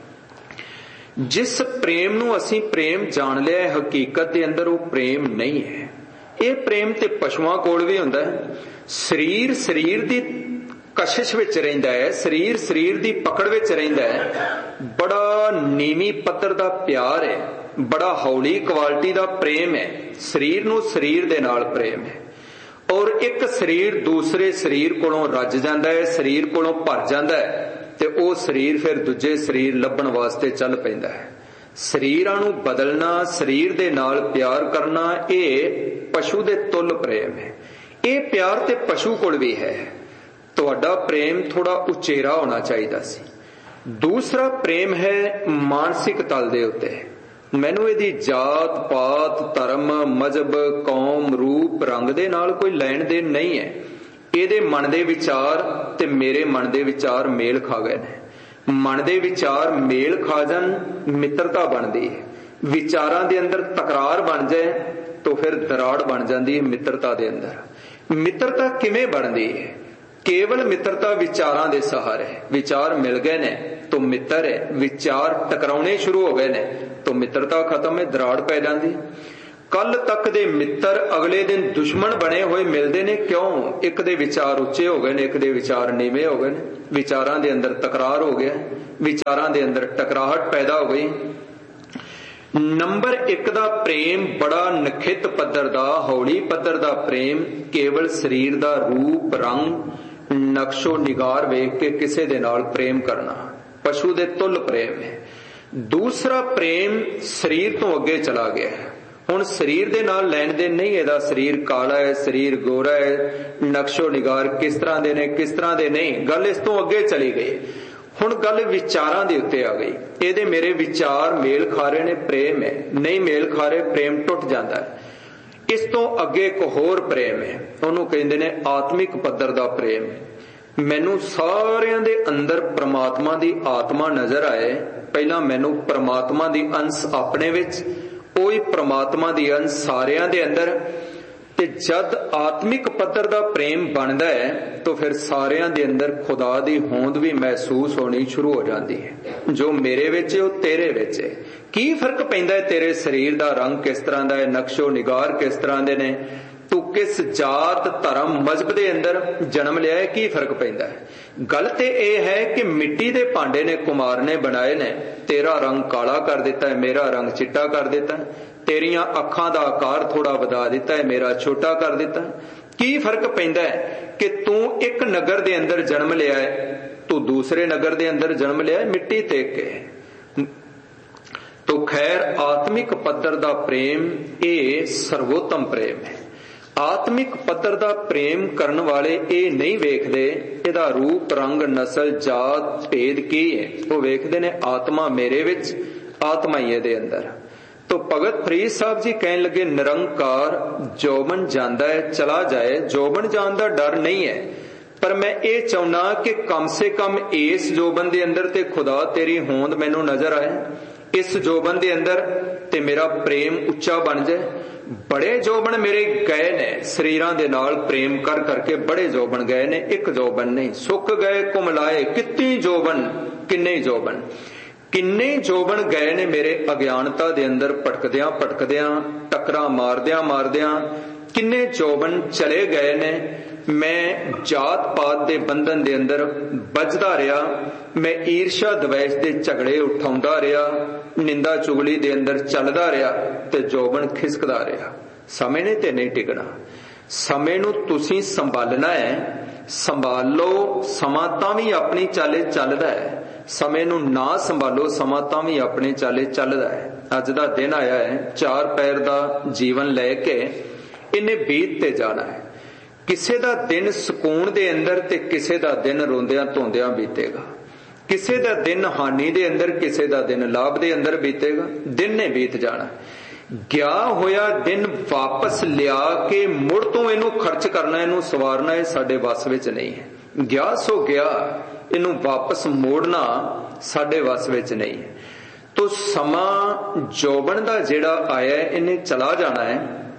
जिस प्रेम नू असी प्रेम जान लिया है, हकीकत दे अंदर वो प्रेम नहीं है। ये प्रेम ते पशुआं कोल भी हुंदा है। शरीर शरीर दी कशिश विच रहिंदा है, शरीर शरीर दी पकड़ विच रहिंदा है। बड़ा नीवी पत्तर दा प्यार है, बड़ा हौली क्वालिटी दा प्रेम है। शरीर नू शरीर दे नाल प्रेम है, और एक शरीर दूसरे शरीर कोलों रज जांदा है, शरीर कोलों भर जांदा है, ते ओ शरीर फिर दूजे शरीर लभण वास्ते चल पैंदा है। शरीरां नू बदलना, शरीर दे नाल प्यार करना, ये पशु दे तुल प्रेम है। ये प्यार ते पशु कोल भी है। तुहाडा प्रेम थोड़ा उचेरा होना चाहिए सी। दूसरा प्रेम है मानसिक तल दे उत्ते। मैनू इहदी जात पात धर्म मजहब कौम रूप रंग दे नाल कोई लैण देन नहीं है। इहदे मन दे विचार ते मेरे मन दे विचार मेल खा गए ने। मन दे विचार मेल खा जान, मित्रता बनदी है। विचारां दे अंदर तकरार बन जाए तो फिर दराड़ बन जाती है मित्रता दे अंदर। मित्रता किवें बनदी है? केवल मित्रता विचारां दे सहारे, विचार मिल गए ने तो मित्र है, विचार टकराने शुरू हो गए ने तो मित्रता खत्म है, दराड़ पै जाती। कल तक दे मित्र अगले दिन दुश्मन बने हुए मिलते ने, क्यों? एक दे विचार उच्चे हो गए ने, एक दे विचार नीवे हो गए ने, विचारां दे अंदर तकरार हो गया, विचारां दे अंदर टकराहट पैदा हो गई। नंबर 1 दा प्रेम बड़ा नखित पद्धर दा, हौली पद्धर दा प्रेम, केवल शरीर दा रूप रंग नक्शो निगार वेख के किसे दे नाल प्रेम करना, पशु दे तुल प्रेम है। दूसरा प्रेम शरीर तो अगे चला गया है, हुण शरीर दे नाल लैण देण नहीं, इहदा शरीर काला है, शरीर गोरा है, नक्शो निगार किस तरह दे ने किस तरह दे नहीं, गल इस तो अगे चली गई। हुण गल विचारां दे उत्ते आ गई, इहदे मेरे विचार मेल खा रहे ने, प्रेम है, नहीं मेल खा रहे प्रेम टुट जाता है। इस तो अगे एक होर प्रेम है, उहनूं कहिंदे ने आत्मिक पद्धर दा प्रेम। मैनू सारियां दे अंदर परमात्मा दी आत्मा नजर आए, पहला मैनू परमात्मा दी अंश अपने विच, कोई परमात्मा दी अंश सारियां दे अंदर, ते जद आत्मिक पद्धर दा प्रेम बनदा है तो फिर सारियां दे अंदर खुदा दी होंद भी महसूस होनी शुरू हो जाती है। जो मेरे विच है वो तेरे विच है। की फर्क पैंदा है? तेरे शरीर दा रंग किस तरह दा है, नक्शो निगार किस तरह दे ने, तू किस जात धर्म मजहब दे अंदर जन्म लिया है, की फर्क पैंदा है? गल ते यह है कि मिट्टी दे भांडे ने कुमार ने बनाए ने, तेरा रंग काला कर दिता है, मेरा रंग चिट्टा कर दिता है, तेरियां अखां दा आकार थोड़ा वधा दिता है, मेरा छोटा कर दिता है। की फर्क पैंदा है कि तू एक नगर दे अंदर जन्म लिया है, तू दूसरे नगर दे अंदर जन्म लिया है, मिट्टी तेक के। तो खैर आत्मिक पद्धर दा प्रेम ये सर्वोत्तम प्रेम है। आत्मिक पद्धर दा प्रेम करन वाले ये नहीं वेखदे इहदा रूप रंग नस्ल जात भेद की है, वो वेखदे ने आत्मा मेरे विच, आत्मा ही इहदे अंदर। तो भगत फरीद साहब जी कहन लगे निरंकार जोबन जांदा है चला जाए, जोबन जान दा डर नहीं है, पर मैं ये चाहना कि कम से कम इस जोबन दे अंदर ते खुदा तेरी होंद मैनू नजर आए, इस जोबन दे अंदर ते मेरा प्रेम उच्चा बन जाए। बड़े जोबन मेरे गए ने शरीरां दे नाल प्रेम कर करके, बड़े जोबन गए ने, एक जोबन नहीं, सुक गए कुमलाए कितनी जोबन, किन्ने जोबन, किन्ने जोबन गए ने मेरे अज्ञानता दे अंदर भटकदियां भटकदियां, टकरा मारदियां मारदियां, किन्ने जोबन चले गए ने। मैं जात पात दे बंधन दे अंदर बजदा रहा, मैं ईर्ष्या द्वेष दे झगड़े उठाउंदा रहा, निंदा चुगली दे अंदर चलदा रहा ते जोबन खिसकदा रहा। समय ने ते नहीं टिकना, समय नू तुसीं संभालना है, संभाल लो, समा तां भी अपनी चाले चलदा है, समय नू ना संभालो समा तां भी अपने चाले चलदा है। अज दा दिन आया है, 4 पैर दा जीवन लैके इन्हें बीत ते जाना है। किसे दा दिन सुकून दे अंदर ते किसे दा दिन रोंदियां धोंदियां बीतेगा, किसे दा दिन हानि दे अंदर, किसे दा दिन लाभ दे अंदर बीतेगा। दिन ने बीत जाना, गया होया दिन वापस लिया के मुड़ तो इनू खर्च करना, इनू सवारना, ये साडे वस विच नहीं है। गया सो गया, इनू वापस मोड़ना साडे वस विच नहीं है। तो समा जोबन दा जिहड़ा आया इन्हें चला जाना है।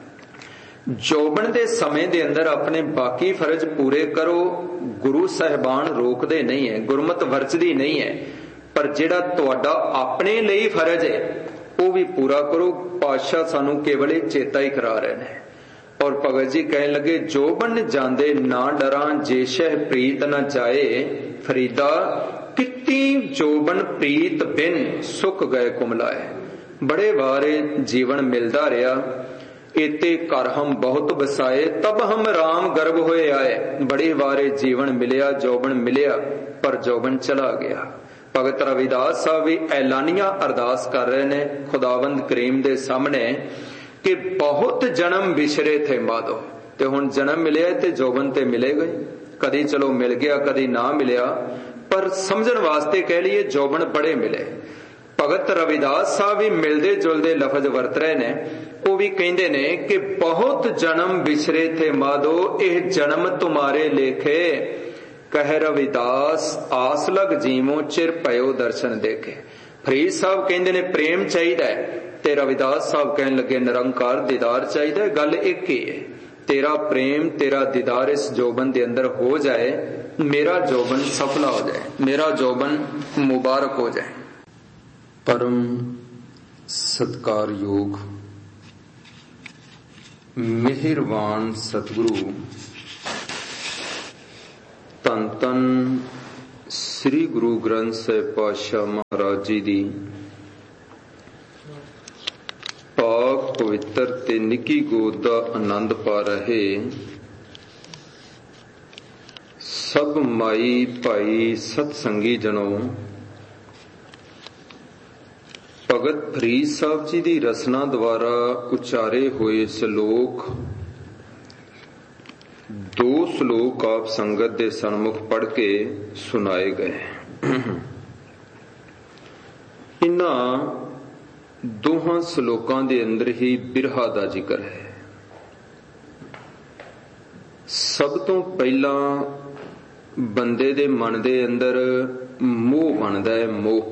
जोबन दे समय दे अंदर अपने बाकी फर्ज पूरे करो, गुरु साहिबान रोकदे नहीं है, गुरमत वर्जदी नहीं है, पर जिहड़ा तुहाडा अपने लिए फर्ज है वो भी पूरा करो। पातशाह सानू केवल चेता ही करा रहे हैं। और भगत जी कहने लगे जोबन जांदे ना डरा, जे शह प्रीत न जाए फरीदा, कितनी जोबन प्रीत बिन सुख गए कुमलाए। बड़े बारे जीवन मिलदा रहा, एते कर हम बहुत बसाए, तब हम राम गर्भ होए आए। बड़ी बारे जीवन मिलिया, जोबन मिलिया, पर जोबन चला गया। भगत रविदास साहब भी ऐलानिया अरदास कर रहे ने खुदावंद करीम दे सामने कि बहुत जन्म विछरे थे माधो, ते हुण जन्म मिलिया ते जोबन ते मिलेगा। कदी चलो मिल गया, कदी ना मिलिया, पर समझण वास्ते कह लिए जोबन बड़े मिले। भगत रविदास साहब भी मिलदे जुलदे लफज वरत रहे ने, वो भी कहंदे ने कि बहुत जन्म विछरे थे माधो, एह जन्म तुम्हारे लेखे, कह रविदास आस लग जीवो चिर पयो दर्शन देखे। फरीद साहब कहंदे ने प्रेम चाहिदा है, ते रविदास साहब कहन लगे निरंकार दीदार चाहिदा है। गल एक ही है, तेरा प्रेम, तेरा दीदार इस जौबन के अंदर हो जाए, मेरा जौबन सफला हो जाए, मेरा जौबन मुबारक हो जाए। परम सत्कारयोग मेहरबान सतगुरु धन धन श्री गुरु ग्रंथ साहिब पातशाह महाराज जी दी पाक पवित्र ते निकी गोद दा आनंद पा रहे सब माई भाई सतसंगी जनों, भगत फरीद साहब जी दी रचना द्वारा उचारे हुए श्लोक, दो श्लोक आप संगत दे सन्मुख पढ़ के सुनाए गए। इन्हां दोहां श्लोकां दे अंदर ही बिरहा दा जिक्र है। सब तो पहला बंदे दे मन दे अंदर मोह बनदा है, मोह।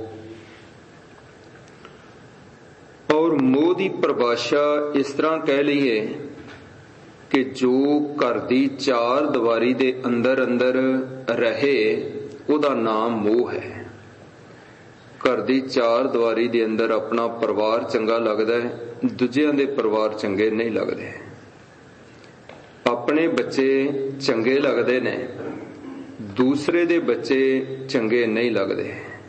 और मोह दी परिभाषा इस तरह कह लईए कि जो घर दी चार दीवारी दे अंदर अंदर रहे उहदा नाम मोह है। घर दी चार दीवारी दे अंदर अपना परिवार चंगा लगदा है, दूजियां दे परिवार चंगे नहीं लगदे। अपने बच्चे चंगे लगदे ने, दूसरे दे बच्चे चंगे नहीं लगदे।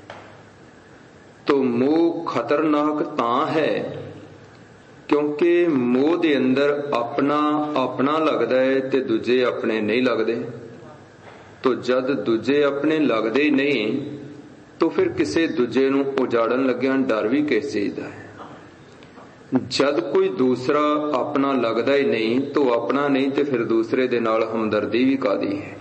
तो मोह खतरनाक तां है क्योंकि मोह दे अंदर अपना अपना लगदा है ते दूजे अपने नहीं लगदे। तो जद दूजे अपने लगदे ही नहीं तो फिर किसी दूजे नूं उजाड़न लग्या डर भी किस चीज दा है। जद कोई दूसरा अपना लगदा ही नहीं तो अपना नहीं तो फिर दूसरे दे नाल हमदर्दी भी कादी है।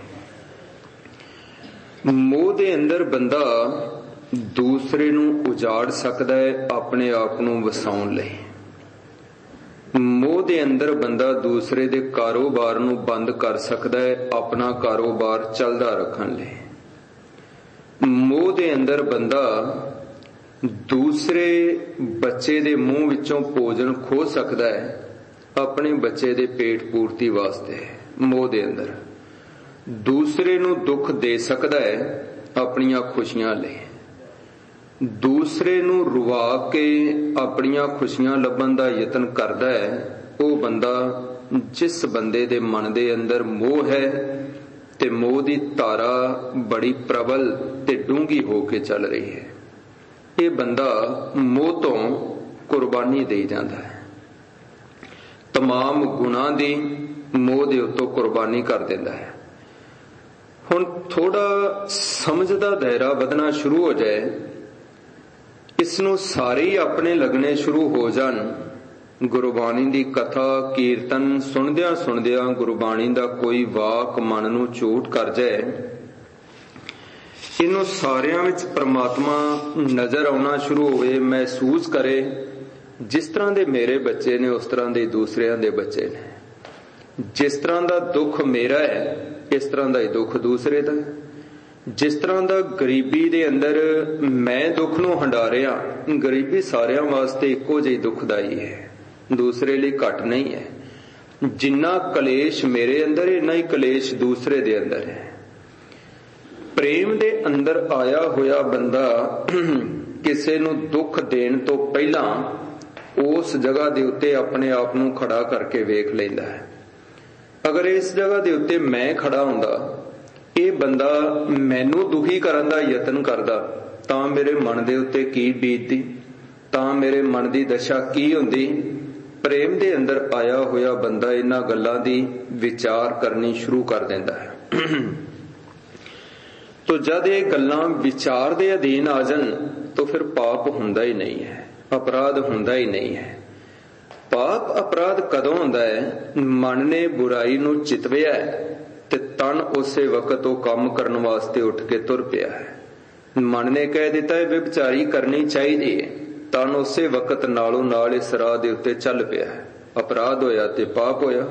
मोह दे अंदर बंदा दूसरे नूं उजाड़ सकदा है अपने आप नूं वसाउण लई। मोह दे अंदर बंदा दूसरे दे कारोबार नूं बंद कर सकदा है अपना कारोबार चलदा रखण लई। मोह दे अंदर बंदा दूसरे बच्चे दे मुंह विचों भोजन खो सकदा है अपने बच्चे दे पेट पूर्ति वास्ते। मोह दे अंदर दूसरे नूं दुख दे सकदा है अपनियां खुशियां लई। दूसरे नूं रुवा के अपनियां खुशियां लभण दा यतन करदा है वो बंदा जिस बंदे दे मन दे अंदर मोह है ते मोह दी तारा बड़ी प्रबल ते डूंगी होके चल रही है। ये बंदा मोह तो कुर्बानी दे जाता है, तमाम गुनाह दी मोह दे उत्तों कुर्बानी कर देता है। हुण थोड़ा समझ दा दायरा वधना शुरू हो जाए, इसनों सारे ही अपने लगने शुरू हो जान। गुरबाणी दी कथा कीर्तन सुनदियां सुनदियां गुरबाणी दा कोई वाक मन नूं चोट कर जाए, इन्हों सारियां विच परमात्मा नजर आउणा शुरू होवे, महसूस करे जिस तरह दे मेरे बच्चे ने उस तरह दे दूसरियां दे बच्चे ने। जिस तरह दा दुख मेरा है इस तरह दा ही दुख दूसरे दा। जिस तरह दा गरीबी दे अंदर मैं दुख नूं हंडारिया, गरीबी सारियां वास्ते इक्को जिही दुखदाई है, दूसरे लिए घट नहीं है। जिन्ना कलेश मेरे अंदर है इन्ना ही कलेश दूसरे दे अंदर है। प्रेम दे अंदर आया होया बंदा किसी नूं दुख देण तो पहला उस जगह दे उत्ते अपने आप नूं खड़ा करके वेख लैंदा है। अगर इस जगह दे उत्ते मैं खड़ा हुंदा, ये बंदा मैनू दुखी करन दा यतन करदा तां मेरे मन दे उत्ते की बीतदी, तां मेरे मन दी दशा की हुंदी। प्रेम दे अंदर आया होया बंदा इन्हां गल्लां दी विचार करनी शुरू कर देंदा है। तो जद ये गल्लां विचार दे अधीन आ जान तो फिर पाप हुंदा ही नहीं है, अपराध हुंदा ही नहीं है। पाप अपराध कदों हुंदा है? मन ने बुराई नूं चितविया ते तन उसे वक्त वो काम करने वास्ते उठ के तुर पिया है। मन ने कह दिता है व्यभिचारी करनी चाहिए, तन उसे वक्त नालों नाल इस राह दे उत्ते चल पिया है, अपराध होया ते पाप होया।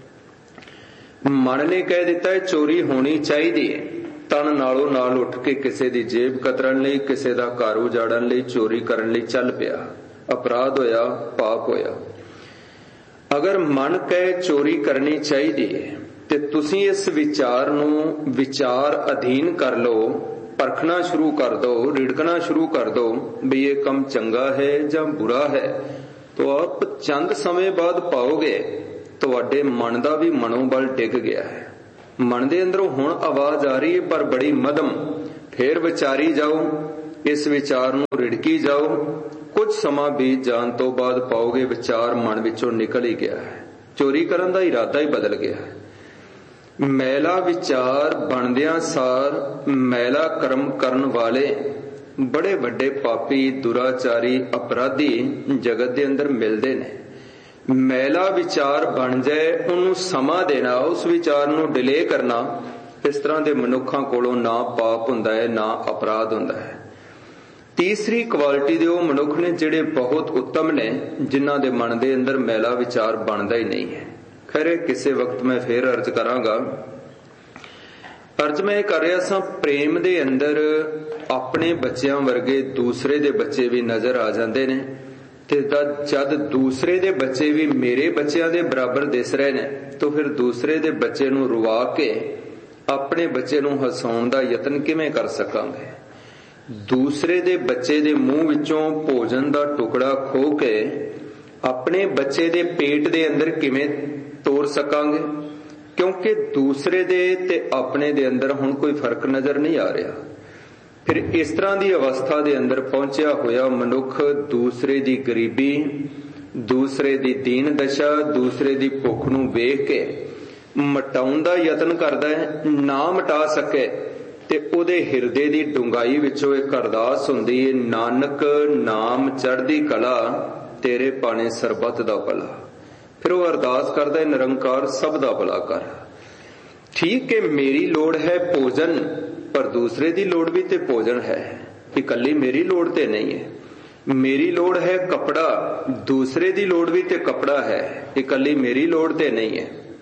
मन ने कह दिता है चोरी होनी चाहिए, तन नालों नाल उठ के किसी दी जेब कतरन लई, किसी दा घर उजाड़न लई, चोरी करन लई चल पिया, अपराध होया, पाप होया। ਅਗਰ ਮਨ ਕਹਿ ਚੋਰੀ ਕਰਨੀ ਚਾਹੀਦੀ ਹੈ ਤੇ ਤੁਸੀਂ ਇਸ ਵਿਚਾਰ ਨੂੰ ਵਿਚਾਰ ਅਧੀਨ ਕਰ ਲਓ, ਪਰਖਣਾ ਸ਼ੁਰੂ ਕਰ ਦਿਓ, ਰਿੜਕਣਾ ਸ਼ੁਰੂ ਕਰ ਦਿਓ ਵੀ ਇਹ ਕੰਮ ਚੰਗਾ ਹੈ ਜਾਂ ਬੁਰਾ ਹੈ, ਤਾਂ ਆਪ ਚੰਦ ਸਮੇਂ ਬਾਅਦ ਪਾਓਗੇ ਤੁਹਾਡੇ ਮਨ ਦਾ ਵੀ ਮਨੋਬਲ ਡਿੱਗ ਗਿਆ ਹੈ। ਮਨ ਦੇ ਅੰਦਰੋਂ ਹੁਣ ਆਵਾਜ਼ ਆ ਰਹੀ ਹੈ ਪਰ ਬੜੀ ਮੱਧਮ, ਫੇਰ ਵਿਚਾਰੀ ਜਾਓ, ਇਸ ਵਿਚਾਰ ਨੂੰ ਰਿੜਕੀ ਜਾਓ, ਕੁਝ ਸਮਾਂ ਬੀਤ ਜਾਣ ਤੋਂ ਬਾਅਦ ਪਾਓਗੇ ਵਿਚਾਰ ਮਨ ਵਿੱਚੋਂ ਨਿਕਲ ਹੀ ਗਿਆ ਹੈ, ਚੋਰੀ ਕਰਨ ਦਾ ਇਰਾਦਾ ਹੀ ਬਦਲ ਗਿਆ ਹੈ। ਮੈਲਾ ਵਿਚਾਰ ਬਣਦਿਆਂ ਸਾਰ ਮੈਲਾ ਕਰਮ ਕਰਨ ਵਾਲੇ ਬੜੇ ਵੱਡੇ ਪਾਪੀ, ਦੁਰਾਚਾਰੀ, ਅਪਰਾਧੀ ਜਗਤ ਦੇ ਅੰਦਰ ਮਿਲਦੇ ਨੇ। ਮੈਲਾ ਵਿਚਾਰ ਬਣ ਜਾਏ, ਉਹਨੂੰ ਸਮਾਂ ਦੇਣਾ, ਉਸ ਵਿਚਾਰ ਨੂੰ ਡਿਲੇ ਕਰਨਾ, ਇਸ ਤਰ੍ਹਾਂ ਦੇ ਮਨੁੱਖਾਂ ਕੋਲੋਂ ਨਾ ਪਾਪ ਹੁੰਦਾ ਹੈ ਨਾ ਅਪਰਾਧ ਹੁੰਦਾ ਹੈ। ਤੀਸਰੀ ਕੁਆਲਿਟੀ ਦੇ ਉਹ ਮਨੁੱਖ ਨੇ ਜਿਹੜੇ ਬਹੁਤ ਉੱਤਮ ਨੇ, ਜਿਨ੍ਹਾਂ ਦੇ ਮਨ ਦੇ ਅੰਦਰ ਮੈਲਾ ਵਿਚਾਰ ਬਣਦਾ ਹੀ ਨਹੀਂ ਹੈ। ਖੈਰ ਕਿਸੇ ਵਕਤ ਮੈਂ ਫੇਰ ਅਰਜ਼ ਕਰਾਂਗਾ। ਅਰਜ਼ ਮੈਂ ਕਰ ਰਿਹਾ ਸਾਂ, ਪ੍ਰੇਮ ਦੇ ਅੰਦਰ ਆਪਣੇ ਬੱਚਿਆਂ ਵਰਗੇ ਦੂਸਰੇ ਦੇ ਬੱਚੇ ਵੀ ਨਜ਼ਰ ਆ ਜਾਂਦੇ ਨੇ, ਤੇ ਜਦ ਦੂਸਰੇ ਦੇ ਬੱਚੇ ਵੀ ਮੇਰੇ ਬੱਚਿਆਂ ਦੇ ਬਰਾਬਰ ਦਿਸ ਰਹੇ ਨੇ, ਤਾਂ ਫਿਰ ਦੂਸਰੇ ਦੇ ਬੱਚੇ ਨੂੰ ਰੁਵਾ ਕੇ ਆਪਣੇ ਬੱਚੇ ਨੂੰ ਹਸਾਉਣ ਦਾ ਯਤਨ ਕਿਵੇਂ ਕਰ ਸਕਾਂਗੇ? ਦੂਸਰੇ ਦੇ ਬੱਚੇ ਦੇ ਮੂੰਹ ਵਿੱਚੋਂ ਭੋਜਨ ਦਾ ਟੁਕੜਾ ਖੋਹ ਕੇ ਆਪਣੇ ਬੱਚੇ ਦੇ ਪੇਟ ਦੇ ਅੰਦਰ ਕਿਵੇਂ ਤੋਰ ਸਕਾਂਗੇ? ਕਿਉਂਕਿ ਦੂਸਰੇ ਦੇ ਤੇ ਆਪਣੇ ਦੇ ਅੰਦਰ ਹੁਣ ਕੋਈ ਫਰਕ ਨਜ਼ਰ ਨਹੀਂ ਆ ਰਿਹਾ। ਫਿਰ ਇਸ ਤਰ੍ਹਾਂ ਦੀ ਅਵਸਥਾ ਦੇ ਅੰਦਰ ਪਹੁੰਚਿਆ ਹੋਇਆ ਮਨੁੱਖ ਦੂਸਰੇ ਦੀ ਗਰੀਬੀ, ਦੂਸਰੇ ਦੀ ਦੀਨ ਦਸ਼ਾ, ਦੂਸਰੇ ਦੀ ਭੁੱਖ ਨੂੰ ਵੇਖ ਕੇ ਮਿਟਾਉਣ ਦਾ ਯਤਨ ਕਰਦਾ ਹੈ। ਨਾ ਮਿਟਾ ਸਕੇ ਤੇ ਉਹਦੇ ਹਿਰਦੇ ਦੀ ਡੂੰਘਾਈ ਵਿੱਚੋਂ ਇੱਕ ਅਰਦਾਸ ਹੁੰਦੀ ਹੈ, ਨਾਨਕ ਨਾਮ ਚੜ੍ਹਦੀ ਕਲਾ, ਤੇਰੇ ਪਾਣੇ ਸਰਬੱਤ ਦਾ ਭਲਾ। ਫਿਰ ਉਹ ਅਰਦਾਸ ਕਰਦਾ ਹੈ, ਨਿਰੰਕਾਰ ਸਭ ਦਾ ਭਲਾ ਕਰ। ਠੀਕ ਹੈ, ਮੇਰੀ ਲੋੜ ਹੈ ਭੋਜਨ, ਪਰ ਦੂਸਰੇ ਦੀ ਲੋੜ ਵੀ ਤੇ ਭੋਜਨ ਹੈ, ਇਕੱਲੀ ਮੇਰੀ ਲੋੜ ਤੇ ਨਹੀਂ ਹੈ। ਮੇਰੀ ਲੋੜ ਹੈ ਕੱਪੜਾ, ਦੂਸਰੇ ਦੀ ਲੋੜ ਵੀ ਤੇ ਕੱਪੜਾ ਹੈ, ਇਕੱਲੀ ਮੇਰੀ ਲੋੜ ਤੇ ਨਹੀਂ ਹੈ।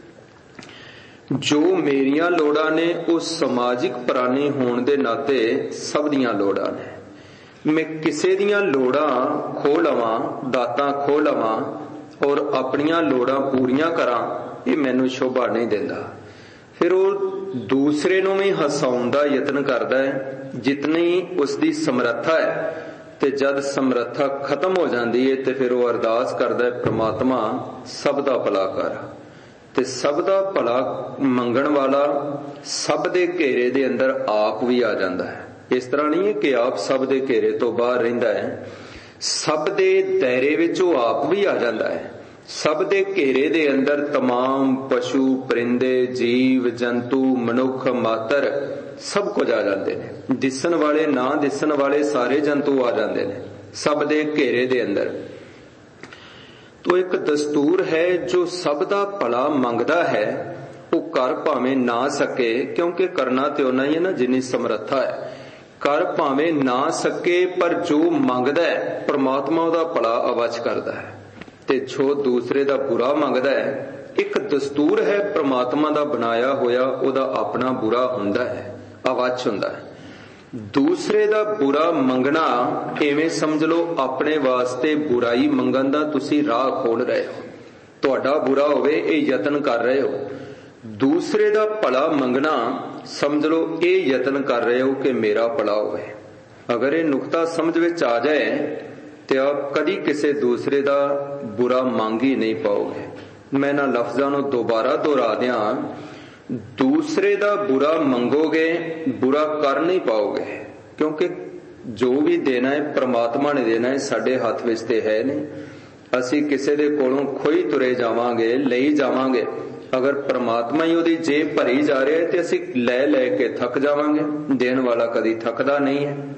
ਜੋ ਮੇਰੀਆਂ ਲੋੜਾਂ ਨੇ ਉਹ ਸਮਾਜਿਕ ਪ੍ਰਾਣੀ ਹੋਣ ਦੇ ਨਾਤੇ ਸਭ ਦੀਆਂ ਲੋੜਾਂ ਨੇ। ਮੈਂ ਕਿਸੇ ਦੀਆਂ ਲੋੜਾਂ ਖੋਹ ਲਵਾਂ, ਦਾਤਾਂ ਖੋਹ ਲਵਾਂ ਔਰ ਆਪਣੀਆਂ ਲੋੜਾਂ ਪੂਰੀਆਂ ਕਰਾਂ, ਇਹ ਮੈਨੂੰ ਸ਼ੋਭਾ ਨਹੀਂ ਦਿੰਦਾ। ਫਿਰ ਉਹ ਦੂਸਰੇ ਨੂੰ ਵੀ ਹਸਾਉਣ ਦਾ ਯਤਨ ਕਰਦਾ ਹੈ ਜਿਤਨੀ ਉਸਦੀ ਸਮਰੱਥਾ ਹੈ, ਤੇ ਜਦ ਸਮਰੱਥਾ ਖਤਮ ਹੋ ਜਾਂਦੀ ਹੈ ਤੇ ਫਿਰ ਉਹ ਅਰਦਾਸ ਕਰਦਾ ਹੈ, ਪ੍ਰਮਾਤਮਾ ਸਭ ਦਾ ਭਲਾ ਕਰ। ਤੇ ਸਭ ਦਾ ਭਲਾ ਮੰਗਣ ਵਾਲਾ ਸਭ ਦੇ ਘੇਰੇ ਦੇ ਅੰਦਰ ਆਪ ਵੀ ਆ ਜਾਂਦਾ ਹੈ। ਇਸ ਤਰ੍ਹਾਂ ਨਹੀਂ ਹੈ ਕਿ ਆਪ ਸਭ ਦੇ ਘੇਰੇ ਤੋਂ ਬਾਹਰ ਰਹਿੰਦਾ ਹੈ, ਸਭ ਦੇ ਦਾਇਰੇ ਵਿੱਚ ਉਹ ਆਪ ਵੀ ਆ ਜਾਂਦਾ ਹੈ। ਸਭ ਦੇ ਘੇਰੇ ਦੇ ਅੰਦਰ तमाम ਪਸ਼ੂ, ਪਰਿੰਦੇ, ਜੀਵ ਜੰਤੂ, ਮਨੁੱਖ ਮਾਤਰ ਸਭ ਕੁਝ ਆ ਜਾਂਦੇ ਨੇ। ਦਿਸਣ ਵਾਲੇ, ਨਾ ਦਿਸਣ ਵਾਲੇ ਸਾਰੇ ਜੰਤੂ ਆ ਜਾਂਦੇ ਨੇ ਸਭ ਦੇ ਘੇਰੇ ਦੇ ਅੰਦਰ। ਤੋ ਇੱਕ ਦਸਤੂਰ ਹੈ, ਜੋ ਸਭ ਦਾ ਭਲਾ ਮੰਗਦਾ ਹੈ ਉਹ ਕਰ ਭਾਵੇਂ ਨਾ ਸਕੇ, ਕਿਉਂਕਿ ਕਰਨਾ ਤੇ ਉਹਨਾਂ ਹੀ ਹੈ ਨਾ ਜਿੰਨੀ ਸਮਰੱਥਾ ਹੈ। ਕਰ ਭਾਵੇਂ ਨਾ ਸਕੇ, ਪਰ ਜੋ ਮੰਗਦਾ ਹੈ ਪ੍ਰਮਾਤਮਾ ਉਹਦਾ ਭਲਾ ਅਵੱਚ ਕਰਦਾ ਹੈ। ਤੇ ਜੋ ਦੂਸਰੇ ਦਾ ਬੁਰਾ ਮੰਗਦਾ ਹੈ, ਇੱਕ ਦਸਤੂਰ ਹੈ ਪ੍ਰਮਾਤਮਾ ਦਾ ਬਣਾਇਆ ਹੋਇਆ, ਉਹਦਾ ਆਪਣਾ ਬੁਰਾ ਹੁੰਦਾ ਹੈ, ਅਵੱਚ ਹੁੰਦਾ ਹੈ। ਦੂਸਰੇ ਦਾ ਬੁਰਾ ਮੰਗਣਾ ਐਵੇਂ ਸਮਝ ਲਓ ਆਪਣੇ ਵਾਸਤੇ ਬੁਰਾਈ ਮੰਗਣ ਦਾ ਤੁਸੀਂ ਰਾਹ ਖੋਲ ਰਹੇ ਹੋ। ਤੁਹਾਡਾ ਬੁਰਾ ਹੋਵੇ ਇਹ ਯਤਨ ਕਰ ਰਹੇ ਹੋ। ਦੂਸਰੇ ਦਾ ਭਲਾ ਮੰਗਣਾ ਸਮਝ ਲਓ ਇਹ ਯਤਨ ਕਰ ਰਹੇ ਹੋ ਕਿ ਮੇਰਾ ਭਲਾ ਹੋਵੇ। ਅਗਰ ਇਹ ਨੁਕਤਾ ਸਮਝ ਵਿੱਚ ਆ ਜਾਏ ਤੇ ਆਪ ਕਦੀ ਕਿਸੇ ਦੂਸਰੇ ਦਾ ਬੁਰਾ ਮੰਗ ਹੀ ਨਹੀਂ ਪਾਓਗੇ। ਮੈਂ ਇਹਨਾਂ ਲਫ਼ਜ਼ਾਂ ਨੂੰ ਦੁਬਾਰਾ ਦੁਹਰਾ ਦਿਆਂ, ਦੂਸਰੇ ਦਾ ਬੁਰਾ ਮੰਗੋਗੇ, ਬੁਰਾ ਕਰ ਨਹੀਂ ਪਾਓਗੇ, ਕਿਉਂਕਿ ਜੋ ਵੀ ਦੇਣਾ ਹੈ ਪ੍ਰਮਾਤਮਾ ਨੇ ਦੇਣਾ ਹੈ, ਸਾਡੇ ਹੱਥ ਵਿੱਚ ਤੇ ਹੈ ਨਹੀਂ। ਅਸੀਂ ਕਿਸੇ ਦੇ ਕੋਲੋਂ ਖੋਈ ਤੁਰੇ ਜਾਵਾਂਗੇ, ਲਈ ਜਾਵਾਂਗੇ। ਅਗਰ ਪ੍ਰਮਾਤਮਾ ਹੀ ਉਹਦੀ ਜੇਬ ਭਰੀ ਜਾ ਰਿਹਾ ਹੈ ਤੇ ਅਸੀਂ ਲੈ ਲੈ ਕੇ ਥੱਕ ਜਾਵਾਂਗੇ। ਦੇਣ ਵਾਲਾ ਕਦੀ ਥੱਕਦਾ ਨਹੀਂ ਹੈ।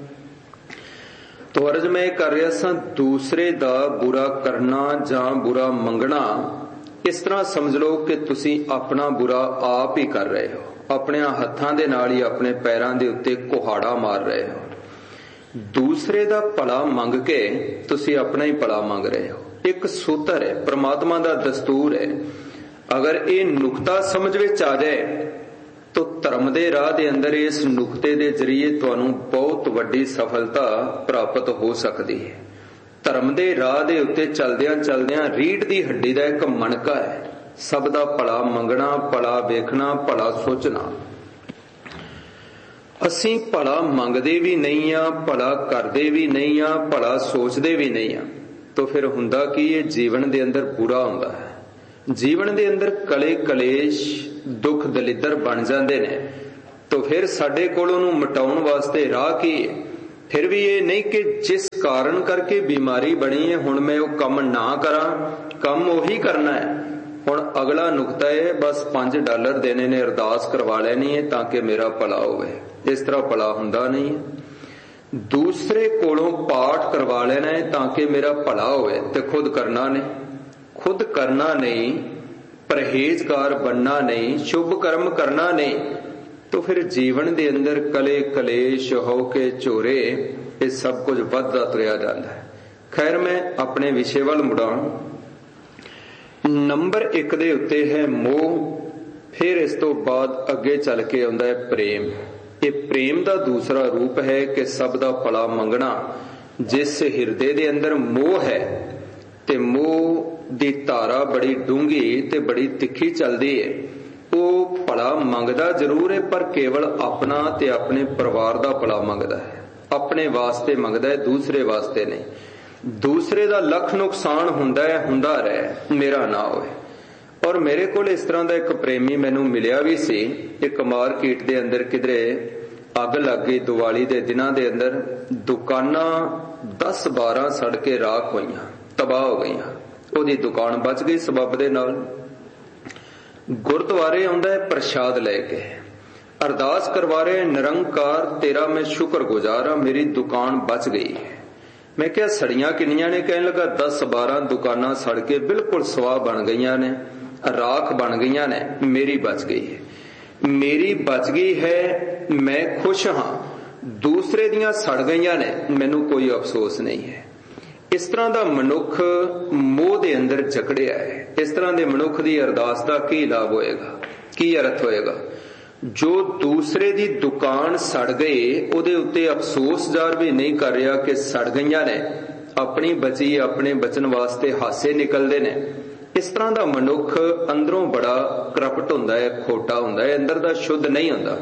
ਤੋ ਅਰਜ਼ ਮੈਂ ਕਰ ਰਿਹਾ ਸਾਂ, ਦੂਸਰੇ ਦਾ ਬੁਰਾ ਕਰਨਾ ਜਾਂ ਬੁਰਾ ਮੰਗਣਾ ਇਸ ਤਰ੍ਹਾਂ ਸਮਝ ਲਓ ਕਿ ਤੁਸੀਂ ਆਪਣਾ ਬੁਰਾ ਆਪ ਹੀ ਕਰ ਰਹੇ ਹੋ। ਆਪਣੇ ਹੱਥਾਂ ਦੇ ਨਾਲ ਹੀ ਆਪਣੇ ਪੈਰਾਂ ਦੇ ਉੱਤੇ ਕੁਹਾੜਾ ਮਾਰ ਰਹੇ ਹੋ। ਦੂਸਰੇ ਦਾ ਭਲਾ ਮੰਗ ਕੇ ਤੁਸੀਂ ਆਪਣਾ ਹੀ ਭਲਾ ਮੰਗ ਰਹੇ ਹੋ। ਇੱਕ ਸੂਤਰ ਹੈ, ਪ੍ਰਮਾਤਮਾ ਦਾ ਦਸਤੂਰ ਹੈ। ਅਗਰ ਇਹ ਨੁਕਤਾ ਸਮਝ ਵਿੱਚ ਆ ਜਾਏ ਤਾਂ ਧਰਮ ਦੇ ਰਾਹ ਦੇ ਅੰਦਰ ਇਸ ਨੁਕਤੇ ਦੇ ਜ਼ਰੀਏ ਤੁਹਾਨੂੰ ਬਹੁਤ ਵੱਡੀ ਸਫਲਤਾ ਪ੍ਰਾਪਤ ਹੋ ਸਕਦੀ ਹੈ। ਧਰਮ ਦੇ ਰਾਹ ਦੇ ਉੱਤੇ ਚਲਦਿਆਂ ਚਲਦਿਆਂ ਰੀੜ ਦੀ ਹੱਡੀ ਦਾ ਇੱਕ ਮਣਕਾ ਹੈ, ਸਭ ਦਾ ਭਲਾ ਮੰਗਣਾ, ਭਲਾ ਵੇਖਣਾ, ਭਲਾ ਸੋਚਣਾ। ਅਸੀਂ ਭਲਾ ਮੰਗਦੇ ਵੀ ਨਹੀਂ ਆ, ਭਲਾ ਕਰਦੇ ਵੀ ਨਹੀਂ ਆ, ਭਲਾ ਸੋਚਦੇ ਵੀ ਨਹੀਂ ਆ। ਤਾਂ ਫਿਰ ਹੁੰਦਾ ਕੀ, ਇਹ ਜੀਵਨ ਦੇ ਅੰਦਰ ਬੁਰਾ ਹੁੰਦਾ ਹੈ। ਜੀਵਨ ਦੇ ਅੰਦਰ ਕਲੇ ਕਲੇਸ਼ ਦੁੱਖ ਦਲਿੱਦਰ ਬਣ ਜਾਂਦੇ ਨੇ। ਤਾਂ ਫਿਰ ਸਾਡੇ ਕੋਲ ਉਹਨੂੰ ਮਿਟਾਉਣ ਵਾਸਤੇ ਰਾਹ ਕੀ ਹੈ? ਫਿਰ ਵੀ ਇਹ ਨਹੀਂ ਕਿ ਜਿਸ ਕਾਰਨ ਕਰਕੇ ਬਿਮਾਰੀ ਬਣੀ ਹੈ ਹੁਣ ਮੈਂ ਉਹ ਕੰਮ ਨਾ ਕਰਾਂ, ਕੰਮ ਉਹੀ ਕਰਨਾ ਹੈ। ਹੁਣ ਅਗਲਾ ਨੁਕਤਾ ਹੈ, ਬਸ $5 ਦੇਣੇ ਨੇ, ਅਰਦਾਸ ਕਰਵਾ ਲੈਣੀ ਹੈ ਤਾਂ ਕਿ ਮੇਰਾ ਭਲਾ ਹੋਵੇ। ਇਸ ਤਰ੍ਹਾਂ ਭਲਾ ਹੁੰਦਾ ਨਹੀਂ ਹੈ। ਦੂਸਰੇ ਕੋਲੋਂ ਪਾਠ ਕਰਵਾ ਲੈਣਾ ਹੈ ਤਾਂ ਕਿ ਮੇਰਾ ਭਲਾ ਹੋਵੇ, ਤੇ ਖੁਦ ਕਰਨਾ ਨਹੀਂ। ਖੁਦ ਕਰਨਾ ਨਹੀਂ, ਪਰਹੇਜ਼ਗਾਰ ਬਣਨਾ ਨਹੀਂ, ਸ਼ੁਭ ਕਰਮ ਕਰਨਾ ਨਹੀਂ, तो फिर जीवन दे अंदर कले कलेश हो के झोरे ये सब कुछ ਵੱਧਦਾ ਤੁਰਿਆ ਜਾਂਦਾ है। खैर मैं अपने विषय ਵੱਲ मुड़ा। नंबर 1 ਦੇ ਉੱਤੇ है मोह, फिर इस तो बाद ਅੱਗੇ ਚੱਲ ਕੇ ਆਉਂਦਾ है प्रेम। ये प्रेम ਦਾ दूसरा रूप है कि सब ਦਾ ਭਲਾ ਮੰਗਣਾ। जिस ਹਿਰਦੇ ਦੇ ਅੰਦਰ मोह है ਤੇ मोह ਦੀ ਧਾਰਾ ਬੜੀ ਡੂੰਘੀ ਤੇ ਬੜੀ ਤਿੱਖੀ ਚੱਲਦੀ ਹੈ। ਉਹ ਭਲਾ ਮੰਗਦਾ ਜ਼ਰੂਰ ਹੈ, ਪਰ ਕੇਵਲ ਆਪਣਾ ਤੇ ਆਪਣੇ ਪਰਿਵਾਰ ਦਾ ਭਲਾ ਮੰਗਦਾ ਹੈ। ਆਪਣੇ ਵਾਸਤੇ ਮੰਗਦਾ ਹੈ, ਦੂਸਰੇ ਵਾਸਤੇ ਨਹੀਂ। ਦੂਸਰੇ ਦਾ ਲੱਖ ਨੁਕਸਾਨ ਹੁੰਦਾ ਹੈ, ਹੁੰਦਾ ਰਹੇ, ਮੇਰਾ ਨਾ ਹੋਵੇ। ਔਰ ਮੇਰੇ ਕੋਲ ਇਸ ਤਰ੍ਹਾਂ ਦਾ ਇੱਕ ਪ੍ਰੇਮੀ ਮੈਨੂੰ ਮਿਲਿਆ ਵੀ ਸੀ। ਇੱਕ ਮਾਰਕੀਟ ਦੇ ਅੰਦਰ ਕਿਧਰੇ ਅੱਗ ਲੱਗ ਗਈ ਦੀਵਾਲੀ ਦੇ ਦਿਨਾਂ ਦੇ ਅੰਦਰ। ਦੁਕਾਨਾਂ 10-12 ਸੜ ਕੇ ਰਾਖ ਹੋਈਆਂ, ਤਬਾਹ ਹੋ ਗਈਆਂ। ਉਹਦੀ ਦੁਕਾਨ ਬਚ ਗਈ ਸਬੱਬ ਦੇ ਨਾਲ। ਗੁਰਦੁਆਰੇ ਆਉਂਦਾ ਹੈ ਪ੍ਰਸ਼ਾਦ ਲੈ ਕੇ, ਅਰਦਾਸ ਕਰਵਾ ਰਹੇ, ਨਿਰੰਕਾਰ ਤੇਰਾ ਮੈਂ ਸ਼ੁਕਰਗੁਜ਼ਾਰ ਹਾਂ, ਮੇਰੀ ਦੁਕਾਨ ਬਚ ਗਈ ਹੈ। ਮੈਂ ਕਿਹਾ ਸੜੀਆਂ ਕਿੰਨੀਆਂ ਨੇ? ਕਹਿਣ ਲੱਗਾ 10-12 ਦੁਕਾਨਾਂ ਸੜ ਕੇ ਬਿਲਕੁਲ ਸਵਾਹ ਬਣ ਗਈਆਂ ਨੇ, ਰਾਖ ਬਣ ਗਈਆਂ ਨੇ, ਮੇਰੀ ਬਚ ਗਈ ਹੈ। ਮੇਰੀ ਬਚ ਗਈ ਹੈ, ਮੈਂ ਖੁਸ਼ ਹਾਂ। ਦੂਸਰੇ ਦੀਆਂ ਸੜ ਗਈਆਂ ਨੇ, ਮੈਨੂੰ ਕੋਈ ਅਫਸੋਸ ਨਹੀਂ ਹੈ। ਇਸ ਤਰ੍ਹਾਂ ਦਾ ਮਨੁੱਖ ਮੋਹ ਦੇ ਅੰਦਰ ਜਕੜਿਆ ਹੈ। ਇਸ ਤਰ੍ਹਾਂ ਦੇ ਮਨੁੱਖ ਦੀ ਅਰਦਾਸ ਦਾ ਕੀ ਲਾਭ ਹੋਏਗਾ, ਕੀ ਅਰਥ ਹੋਏਗਾ? ਜੋ ਦੂਸਰੇ ਦੀ ਦੁਕਾਨ ਸੜ ਗਈ ਉਹਦੇ ਉੱਤੇ ਅਫਸੋਸ ਜ਼ਾਹਰ ਵੀ ਨਹੀਂ ਕਰ ਰਿਹਾ ਕਿ ਸੜ ਗਈਆਂ ਨੇ, ਆਪਣੀ ਬਚੀ, ਆਪਣੇ ਬਚਨ ਵਾਸਤੇ ਹਾਸੇ ਨਿਕਲਦੇ ਨੇ। ਇਸ ਤਰ੍ਹਾਂ ਦਾ ਮਨੁੱਖ ਅੰਦਰੋਂ ਬੜਾ ਕਰਪਟ ਹੁੰਦਾ ਹੈ, ਖੋਟਾ ਹੁੰਦਾ ਹੈ, ਅੰਦਰ ਦਾ ਸ਼ੁੱਧ ਨਹੀਂ ਹੁੰਦਾ।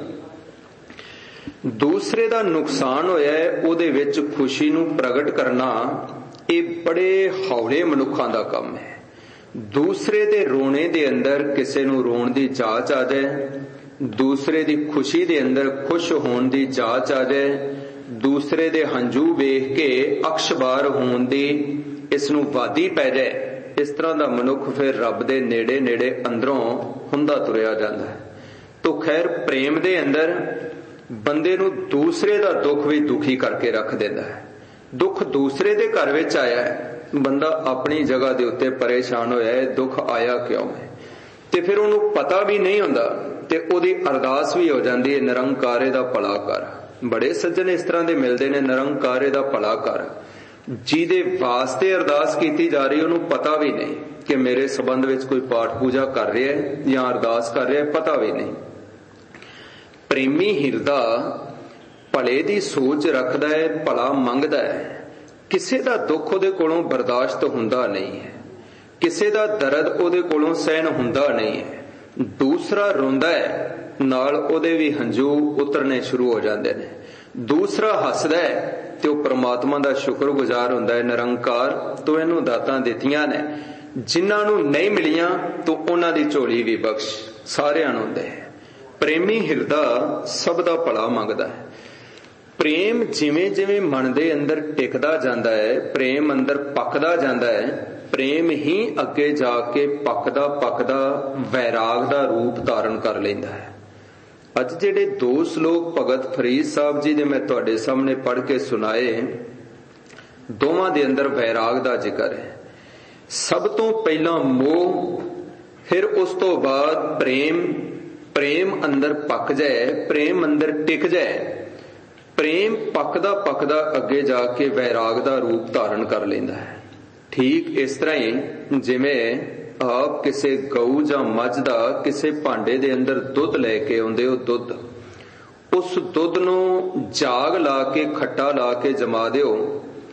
ਦੂਸਰੇ ਦਾ ਨੁਕਸਾਨ ਹੋਇਆ ਹੈ, ਉਹਦੇ ਵਿੱਚ ਖੁਸ਼ੀ ਨੂੰ ਪ੍ਰਗਟ ਕਰਨਾ ਇਹ ਬੜੇ ਹੌਲੇ ਮਨੁੱਖਾਂ ਦਾ ਕੰਮ ਹੈ। ਦੂਸਰੇ ਦੇ ਰੋਣੇ ਦੇ ਅੰਦਰ ਕਿਸੇ ਨੂੰ ਰੋਣ ਦੀ ਜਾਂਚ ਆ ਜਾਏ, ਦੂਸਰੇ ਦੀ ਖੁਸ਼ੀ ਦੇ ਅੰਦਰ ਖੁਸ਼ ਹੋਣ ਦੀ ਜਾਂਚ ਆ ਜਾਏ, ਦੂਸਰੇ ਦੇ ਹੰਝੂ ਵੇਖ ਕੇ ਅਕਸ਼ਬਾਰ ਹੋਣ ਦੀ ਇਸ ਨੂੰ ਵਾਦੀ ਪੈ ਜਾਏ, ਇਸ ਤਰ੍ਹਾਂ ਦਾ ਮਨੁੱਖ ਫਿਰ ਰੱਬ ਦੇ ਨੇੜੇ ਨੇੜੇ ਅੰਦਰੋਂ ਹੁੰਦਾ ਤੁਰਿਆ ਜਾਂਦਾ ਹੈ। ਤੋ ਖੈਰ ਪ੍ਰੇਮ ਦੇ ਅੰਦਰ ਬੰਦੇ ਨੂੰ ਦੂਸਰੇ ਦਾ ਦੁੱਖ ਵੀ ਦੁਖੀ ਕਰਕੇ ਰੱਖ ਦਿੰਦਾ ਹੈ। ਦੁੱਖ ਦੂਸਰੇ ਦੇ ਘਰ ਵਿੱਚ ਆਇਆ ਹੈ, ਬੰਦਾ ਆਪਣੀ ਜਗ੍ਹਾ ਦੇ ਉੱਤੇ ਪਰੇਸ਼ਾਨ ਹੋਇਆ ਹੈ, ਦੁੱਖ ਆਇਆ ਕਿਉਂ ਹੈ, ਤੇ ਫਿਰ ਉਹਨੂੰ ਪਤਾ ਵੀ ਨਹੀਂ ਹੁੰਦਾ ਤੇ ਉਹਦੀ ਅਰਦਾਸ ਵੀ ਹੋ ਜਾਂਦੀ ਹੈ, ਨਿਰੰਕਾਰੇ ਦਾ ਭਲਾ ਕਰ। ਬੜੇ ਸੱਜਣ ਇਸ ਤਰ੍ਹਾਂ ਦੇ ਮਿਲਦੇ ਨੇ, ਨਿਰੰਕਾਰੇ ਦਾ ਭਲਾ ਕਰ, ਜਿਹਦੇ ਵਾਸਤੇ ਅਰਦਾਸ ਕੀਤੀ ਜਾ ਰਹੀ ਉਹਨੂੰ ਪਤਾ ਵੀ ਨਹੀਂ ਕਿ ਮੇਰੇ ਸੰਬੰਧ ਵਿੱਚ ਕੋਈ ਪਾਠ ਪੂਜਾ ਕਰ ਰਿਹਾ ਹੈ ਜਾਂ ਅਰਦਾਸ ਕਰ ਰਿਹਾ ਹੈ, ਪਤਾ ਵੀ ਨਹੀਂ। ਪ੍ਰੇਮੀ ਹਿਰਦਾ ਭਲੇ ਦੀ ਸੋਚ ਰੱਖਦਾ ਹੈ, ਭਲਾ ਮੰਗਦਾ ਹੈ। ਕਿਸੇ ਦਾ ਦੁੱਖ ਉਹਦੇ ਕੋਲੋਂ ਬਰਦਾਸ਼ਤ ਹੁੰਦਾ ਨਹੀਂ ਹੈ, ਕਿਸੇ ਦਾ ਦਰਦ ਉਹਦੇ ਕੋਲੋਂ ਸਹਿਣ ਹੁੰਦਾ ਨਹੀਂ ਹੈ। ਦੂਸਰਾ ਰੋਂਦਾ ਹੈ, ਨਾਲ ਉਹਦੇ ਵੀ ਹੰਝੂ ਉਤਰਨੇ ਸ਼ੁਰੂ ਹੋ ਜਾਂਦੇ ਨੇ। ਦੂਸਰਾ ਹੱਸਦਾ ਹੈ ਤੇ ਉਹ ਪ੍ਰਮਾਤਮਾ ਦਾ ਸ਼ੁਕਰਗੁਜ਼ਾਰ ਹੁੰਦਾ ਹੈ, ਨਿਰੰਕਾਰ ਤੂੰ ਇਹਨੂੰ ਦਾਤਾਂ ਦਿੱਤੀਆਂ ਨੇ, ਜਿਨ੍ਹਾਂ ਨੂੰ ਨਹੀਂ ਮਿਲੀਆਂ ਤੂੰ ਉਹਨਾਂ ਦੀ ਝੋਲੀ ਵੀ ਬਖਸ਼, ਸਾਰਿਆਂ ਨੂੰ ਦੇ। ਪ੍ਰੇਮੀ ਹਿਰਦਾ ਸਭ ਦਾ ਭਲਾ ਮੰਗਦਾ ਹੈ। ਪ੍ਰੇਮ ਜਿਵੇਂ ਜਿਵੇਂ ਮਨ ਦੇ ਅੰਦਰ ਟਿਕਦਾ ਜਾਂਦਾ ਹੈ, ਪ੍ਰੇਮ ਅੰਦਰ ਪੱਕਦਾ ਜਾਂਦਾ ਹੈ, ਪ੍ਰੇਮ ਹੀ ਅੱਗੇ ਜਾ ਕੇ ਪੱਕਦਾ ਪੱਕਦਾ ਵੈਰਾਗ ਦਾ ਰੂਪ ਧਾਰਨ ਕਰ ਲੈਂਦਾ ਹੈ। ਅੱਜ ਜਿਹੜੇ 2 ਸ਼ਲੋਕ ਭਗਤ ਫਰੀਦ ਸਾਹਿਬ ਜੀ ਦੇ ਮੈਂ ਤੁਹਾਡੇ ਸਾਹਮਣੇ ਪੜ੍ਹ ਕੇ ਸੁਣਾਏ, ਦੋਵਾਂ ਦੇ ਅੰਦਰ ਵੈਰਾਗ ਦਾ ਜ਼ਿਕਰ ਹੈ। ਸਭ ਤੋਂ ਪਹਿਲਾਂ ਮੋਹ, ਫਿਰ ਉਸ ਤੋਂ ਬਾਅਦ ਪ੍ਰੇਮ। ਪ੍ਰੇਮ ਅੰਦਰ ਪੱਕ ਜਾਏ, ਪ੍ਰੇਮ ਅੰਦਰ ਟਿਕ ਜਾਏ, ਪ੍ਰੇਮ ਪੱਕਦਾ ਪੱਕਦਾ ਅੱਗੇ ਜਾ ਕੇ ਵੈਰਾਗ ਦਾ ਰੂਪ ਧਾਰਨ ਕਰ ਲੈਂਦਾ ਹੈ। ਠੀਕ ਇਸ ਤਰ੍ਹਾਂ ਹੀ ਜਿਵੇਂ ਆਪ ਕਿਸੇ ਗਊ ਜਾਂ ਮੱਝ ਦਾ ਕਿਸੇ ਭਾਂਡੇ ਦੇ ਅੰਦਰ ਦੁੱਧ ਲੈ ਕੇ ਆਉਂਦੇ ਹੋ, ਦੁੱਧ, ਉਸ ਦੁੱਧ ਨੂੰ ਜਾਗ ਲਾ ਕੇ ਖੱਟਾ ਲਾ ਕੇ ਜਮਾ ਦਿਓ,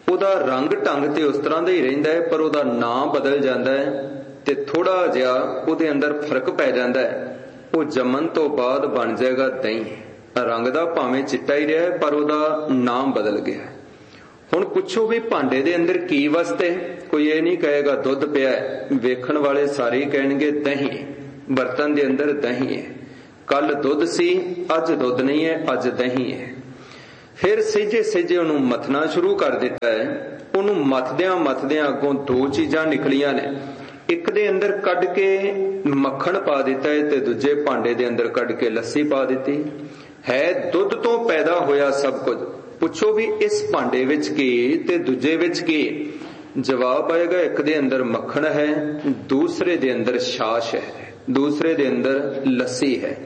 ਉਹਦਾ ਰੰਗ ਢੰਗ ਤੇ ਉਸ ਤਰ੍ਹਾਂ ਦਾ ਹੀ ਰਹਿੰਦਾ ਹੈ, ਪਰ ਉਹਦਾ ਨਾਂ ਬਦਲ ਜਾਂਦਾ ਹੈ ਤੇ ਥੋੜਾ ਜਿਹਾ ਉਹਦੇ ਅੰਦਰ ਫਰਕ ਪੈ ਜਾਂਦਾ ਹੈ। ਉਹ ਜੰਮਣ ਤੋਂ ਬਾਅਦ ਬਣ ਜਾਏਗਾ ਦਹੀਂ। ਰੰਗ ਦਾ ਭਾਵੇਂ ਚਿੱਟਾ ਹੀ ਰਿਹਾ ਪਰ ਉਹਦਾ ਨਾਮ ਬਦਲ ਗਿਆ। ਹੁਣ ਪੁੱਛੋ ਵੀ ਭਾਂਡੇ ਦੇ ਅੰਦਰ ਕੀ ਵਸਤੇ? ਕੋਈ ਇਹ ਨਹੀਂ ਕਹੇਗਾ ਦੁੱਧ ਪਿਆ ਹੈ, ਵੇਖਣ ਵਾਲੇ ਸਾਰੇ ਕਹਿਣਗੇ ਦਹੀਂ। ਬਰਤਨ ਦੇ ਅੰਦਰ ਦਹੀਂ ਹੈ, ਕੱਲ ਦੁੱਧ ਸੀ ਅੱਜ ਦੁੱਧ ਨਹੀਂ ਹੈ, ਅੱਜ ਦਹੀਂ ਹੈ। ਫਿਰ ਸਹਿਜੇ ਸਹਿਜੇ ਉਹਨੂੰ ਮਥਣਾ ਸ਼ੁਰੂ ਕਰ ਦਿੱਤਾ ਹੈ। ਉਹਨੂੰ ਮਥਦਿਆਂ ਅੱਗੋਂ ਦੋ ਚੀਜ਼ਾਂ ਨਿਕਲੀਆਂ ਨੇ। ਇੱਕ ਦੇ ਅੰਦਰ ਕੱਢ ਕੇ ਮੱਖਣ ਪਾ ਦਿੱਤਾ ਹੈ ਤੇ ਦੂਜੇ ਭਾਂਡੇ ਦੇ ਅੰਦਰ ਕੱਢ ਕੇ ਲੱਸੀ ਪਾ ਦਿੱਤੀ ਹੈ। ਦੁੱਧ ਤੋਂ ਪੈਦਾ ਹੋਇਆ ਸਭ ਕੁਝ। ਪੁੱਛੋ ਵੀ ਇਸ ਭਾਂਡੇ ਵਿੱਚ ਕੀ ਤੇ ਦੂਜੇ ਵਿੱਚ ਕੀ? ਜਵਾਬ ਆਏਗਾ ਇੱਕ ਦੇ ਅੰਦਰ ਮੱਖਣ ਹੈ, ਦੂਸਰੇ ਦੇ ਅੰਦਰ ਛਾਛ ਹੈ, ਦੂਸਰੇ ਦੇ ਅੰਦਰ ਲੱਸੀ ਹੈ।